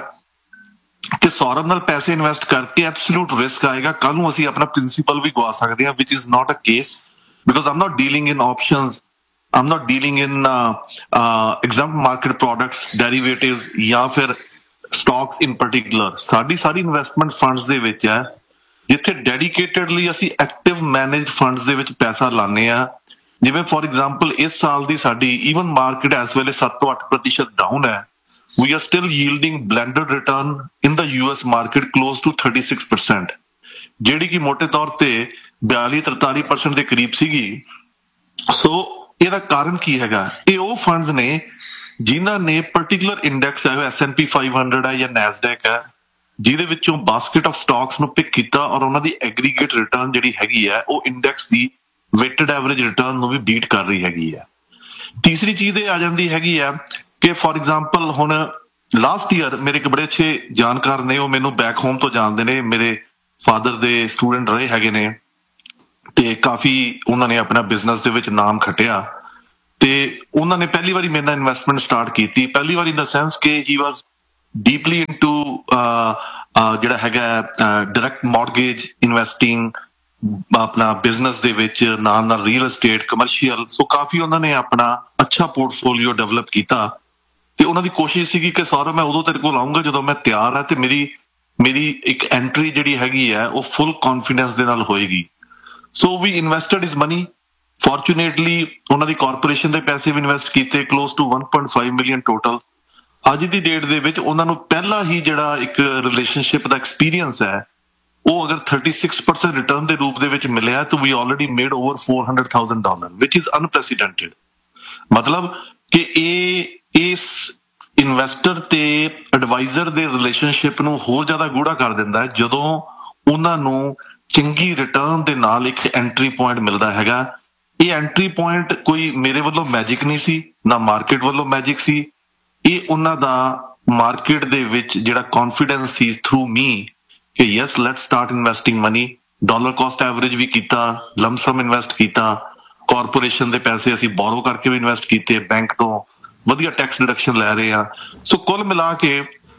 ਕਿ ਸੌਰਵ ਨਾਲ ਪੈਸੇ ਇਨਵੈਸਟ ਕਰਕੇ ਐਬਸੋਲੂਟ ਰਿਸਕ ਆਏਗਾ, ਕੱਲ ਨੂੰ ਅਸੀਂ ਆਪਣਾ ਪ੍ਰਿੰਸੀਪਲ ਵੀ ਗਵਾ ਸਕਦੇ ਹਾਂ, ਵਿਚ is not a case because Aam not dealing in options, Aam not dealing in exempt market products, ਡੈਰੀਵੇਟਿਵਸ ਜਾਂ ਫਿਰ ਸਟਾਕਸ ਇਨ ਪਰਟੀਕੂਲਰ। ਸਾਡੀ ਸਾਰੀ ਇਨਵੈਸਟਮੈਂਟ ਫੰਡਸ ਦੇ ਵਿੱਚ ਹੈ, ਜਿੱਥੇ ਡੈਡੀਕੇਟਡਲੀ ਅਸੀਂ ਐਕਟਿਵ ਮੈਨੇਜ ਫੰਡਸ ਦੇ ਵਿੱਚ ਪੈਸਾ ਲਾਉਂਦੇ ਆ। ਜਿਵੇਂ ਫੋਰ ਐਗਜ਼ਾਮਪਲ ਇਸ ਸਾਲ ਦੀ ਸਾਡੀ ਈਵਨ ਮਾਰਕੀਟ ਇਸ ਵੇਲੇ ਸੱਤ ਤੋਂ ਅੱਠ ਪ੍ਰਤੀਸ਼ਤ ਡਾਊਨ ਹੈ। We are still yielding blended return in the U S market close to thirty-six percent, ਜਿਹੜੀ ਕਿ ਮੋਟੇ ਤੌਰ ਤੇ ਬਿਆਲੀ ਤਰਤਾਲੀ ਪਰਸੈਂਟ ਦੇ ਕਰੀਬ ਸੀਗੀ। ਸੋ ਇਹਦਾ ਕਾਰਨ ਕੀ ਹੈਗਾ? ਇਹ ਉਹ ਫੰਡਸ ਨੇ ਜਿਨ੍ਹਾਂ ਨੇ ਪਰਟੀਕੂਲਰ ਇੰਡੈਕਸ ਹੈ, S and P five hundred ਹੈ ਜਾਂ ਨੈਸਡੈਕ ਹੈ, ਜਿਹਦੇ ਵਿੱਚੋਂ ਬਾਸਕਟ ਆਫ ਸਟਾਕਸ ਨੂੰ ਪਿਕ ਕੀਤਾ ਔਰ ਉਹਨਾਂ ਦੀ ਐਗਰੀਗੇਟ ਰਿਟਰਨ ਜਿਹੜੀ ਹੈਗੀ ਹੈ ਉਹ ਇੰਡੈਕਸ ਦੀ ਵੇਟਡ ਐਵਰੇਜ ਰਿਟਰਨ ਨੂੰ ਵੀ ਬੀਟ ਕਰ ਰਹੀ ਹੈਗੀ ਹੈ। ਤੀਸਰੀ ਚੀਜ਼ ਇਹ ਆ ਜਾਂਦੀ ਹੈਗੀ ਆ ਕਿ ਫੋਰ ਐਗਜ਼ਾਮਪਲ ਹੁਣ ਲਾਸਟ ਈਅਰ ਮੇਰੇ ਇੱਕ ਬੜੇ ਅੱਛੇ ਜਾਣਕਾਰ ਨੇ, ਉਹ ਮੈਨੂੰ ਬੈਕ ਹੋਮ ਤੋਂ ਜਾਣਦੇ ਨੇ, ਮੇਰੇ ਫਾਦਰ ਦੇ ਸਟੂਡੈਂਟ ਰਹੇ ਹੈਗੇ ਨੇ ਤੇ ਕਾਫੀ ਉਹਨਾਂ ਨੇ ਆਪਣਾ ਬਿਜ਼ਨਸ ਦੇ ਵਿੱਚ ਨਾਮ ਖੱਟਿਆ ਤੇ ਉਹਨਾਂ ਨੇ ਪਹਿਲੀ ਵਾਰੀ ਮੇਰੇ ਨਾਲ ਇਨਵੈਸਟਮੈਂਟ ਸਟਾਰਟ ਕੀਤੀ। ਪਹਿਲੀ ਵਾਰੀ ਇਨ ਦਾ ਸੈਂਸ ਕਿ ਹੀ ਵਾਜ਼ ਡੀਪਲੀ ਇਨਟੂ ਜਿਹੜਾ ਹੈਗਾ ਡਾਇਰੈਕਟ ਮੌਰਗੇਜ ਇਨਵੈਸਟਿੰਗ, ਆਪਣਾ ਬਿਜ਼ਨਸ ਦੇ ਵਿੱਚ ਨਾਲ ਨਾਲ ਰੀਅਲ ਐਸਟੇਟ, ਕਮਰਸ਼ੀਅਲ। ਸੋ ਕਾਫੀ ਉਹਨਾਂ ਨੇ ਆਪਣਾ ਅੱਛਾ ਪੋਰਟਫੋਲੀਓ ਡਿਵੈਲਪ ਕੀਤਾ ਤੇ ਉਹਨਾਂ ਦੀ ਕੋਸ਼ਿਸ਼ ਸੀਗੀ ਕਿ ਸੌਰਵ ਮੈਂ ਉਦੋਂ ਤੇਰੇ ਕੋਲ ਆਊਂਗਾ ਜਦੋਂ ਮੈਂ ਤਿਆਰ ਆ ਤੇ ਮੇਰੀ ਮੇਰੀ ਇੱਕ ਐਂਟਰੀ ਜਿਹੜੀ ਹੈਗੀ ਹੈ ਉਹ ਫੁੱਲ ਕੌਨਫੀਡੈਂਸ ਦੇ ਨਾਲ ਹੋਏਗੀ। ਸੋ ਵੀ ਇਨਵੈਸਟਡ ਇਜ਼ ਮਨੀ। ਫੋਰਚੂਨੇਟਲੀ ਉਹਨਾਂ ਦੀ ਕਾਰਪੋਰੇਸ਼ਨ ਦੇ ਪੈਸੇ ਵੀ ਇਨਵੈਸਟ ਕੀਤੇ, close to one point five million total. ਅੱਜ ਦੀ ਡੇਟ ਦੇ ਵਿੱਚ ਉਹਨਾਂ ਨੂੰ ਪਹਿਲਾ ਹੀ ਜਿਹੜਾ ਇੱਕ ਰਿਲੇਸ਼ਨਸ਼ਿਪ ਦਾ ਐਕਸਪੀਰੀਅੰਸ ਹੈ ਉਹ ਅਗਰ thirty-six percent ਰਿਟਰਨ ਦੇ ਰੂਪ ਦੇ ਵਿੱਚ ਮਿਲਿਆ ਤਾਂ ਵੀ already made over four hundred thousand dollar which is unprecedented. ਮਤਲਬ ਕਿ ਇਹ ਇਸ ਇਨਵੈਸਟਰ ਤੇ ਐਡਵਾਈਜ਼ਰ ਦੇ ਰਿਲੇਸ਼ਨਸ਼ਿਪ ਨੂੰ ਹੋਰ ਜ਼ਿਆਦਾ ਗੂੜਾ ਕਰ ਦਿੰਦਾ ਹੈ ਜਦੋਂ ਉਹਨਾਂ ਨੂੰ ਚੰਗੀ ਰਿਟਰਨ ਦੇ ਨਾਲ ਇੱਕ ਐਂਟਰੀ ਪੁਆਇੰਟ ਮਿਲਦਾ ਹੈਗਾ। ਇਹ ਐਂਟਰੀ ਪੁਆਇੰਟ ਕੋਈ ਮੇਰੇ ਵੱਲੋਂ ਮੈਜਿਕ ਨਹੀਂ ਸੀ, ਨਾ ਮਾਰਕੀਟ ਵੱਲੋਂ ਮੈਜਿਕ ਸੀ। ਇਹ ਉਹਨਾਂ ਦਾ ਮਾਰਕੀਟ ਦੇ ਵਿੱਚ ਜਿਹੜਾ ਕੌਨਫੀਡੈਂਸ ਸੀ ਥਰੂ ਮੀ ਕਿ yes let's start investing money. Dollar caste average ਵੀ ਕੀਤਾ, ਲਮਸਮ ਇਨਵੈਸਟ ਕੀਤਾ, ਕਾਰਪੋਰੇਸ਼ਨ ਦੇ ਪੈਸੇ ਅਸੀਂ ਬੋਰੋ ਕਰਕੇ ਵੀ ਇਨਵੈਸਟ ਕੀਤੇ, ਬੈਂਕ ਤੋਂ ਵਧੀਆ ਟੈਕਸ ਡਿਡਕਸ਼ਨ ਲੈ ਰਹੇ ਆ। ਸੋ ਕੁੱਲ ਮਿਲਾ ਕੇ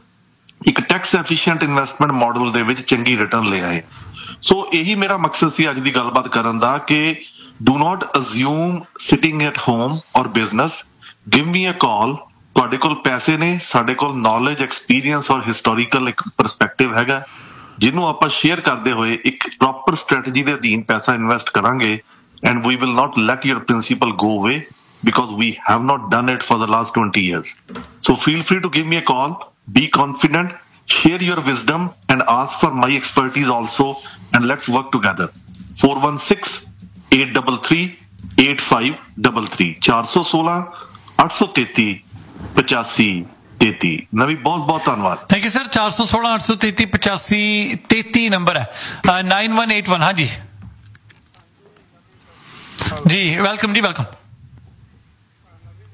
ਇੱਕ ਟੈਕਸ ਐਫੀਸ਼ੀਐਂਟ ਇਨਵੈਸਟਮੈਂਟ ਮਾਡਲ ਦੇ ਵਿੱਚ ਚੰਗੀ ਰਿਟਰਨ ਲੈ ਆਏ। ਸੋ ਇਹੀ ਮੇਰਾ ਮਕਸਦ ਸੀ ਅੱਜ ਦੀ ਗੱਲਬਾਤ ਕਰਨ ਦਾ ਕਿ do not assume sitting at home ਔਰ ਬਿਜ਼ਨਸ, ਗਿਵ ਮੀ ਅ ਕਾਲ। ਤੁਹਾਡੇ ਕੋਲ ਪੈਸੇ ਨੇ, ਸਾਡੇ ਕੋਲ ਨੌਲੇਜ, ਐਕਸਪੀਰੀਅੰਸ ਔਰ ਹਿਸਟੋਰੀਕਲ ਇੱਕ ਪਰਸਪੈਕਟਿਵ ਹੈਗਾ ਜਿਹਨੂੰ ਆਪਾਂ ਸ਼ੇਅਰ ਕਰਦੇ ਹੋਏ ਇੱਕ ਪ੍ਰੋਪਰ ਸਟ੍ਰੈਟਜੀ ਦੇ ਅਧੀਨ ਪੈਸਾ ਇਨਵੈਸਟ ਕਰਾਂਗੇ। And we will not light your principal ਗੋ ਅਵੇ because we have not done it for the last twenty years. So feel free to give me a call, be confident, share your wisdom and ask for my expertise also, and let's work together. four one six, eight three three, eight five three three four one six, eight three three, five five three three। ਨਵੀ ਬਹੁਤ ਬਹੁਤ ਧੰਨਵਾਦ। Thank you sir. ਚਾਰ ਸੌ ਸੋਲਾਂ ਅੱਠ ਸੌ ਤੇਤੀ ਪਚਾਸੀ ਤੇਤੀ ਨੰਬਰ ਹੈ ਨਾਈਨ ਵਨ ਏਟ ਵਨ। ਹਾਂਜੀ ਜੀ ਵੈਲਕਮ ਜੀ ਵੈਲਕਮ।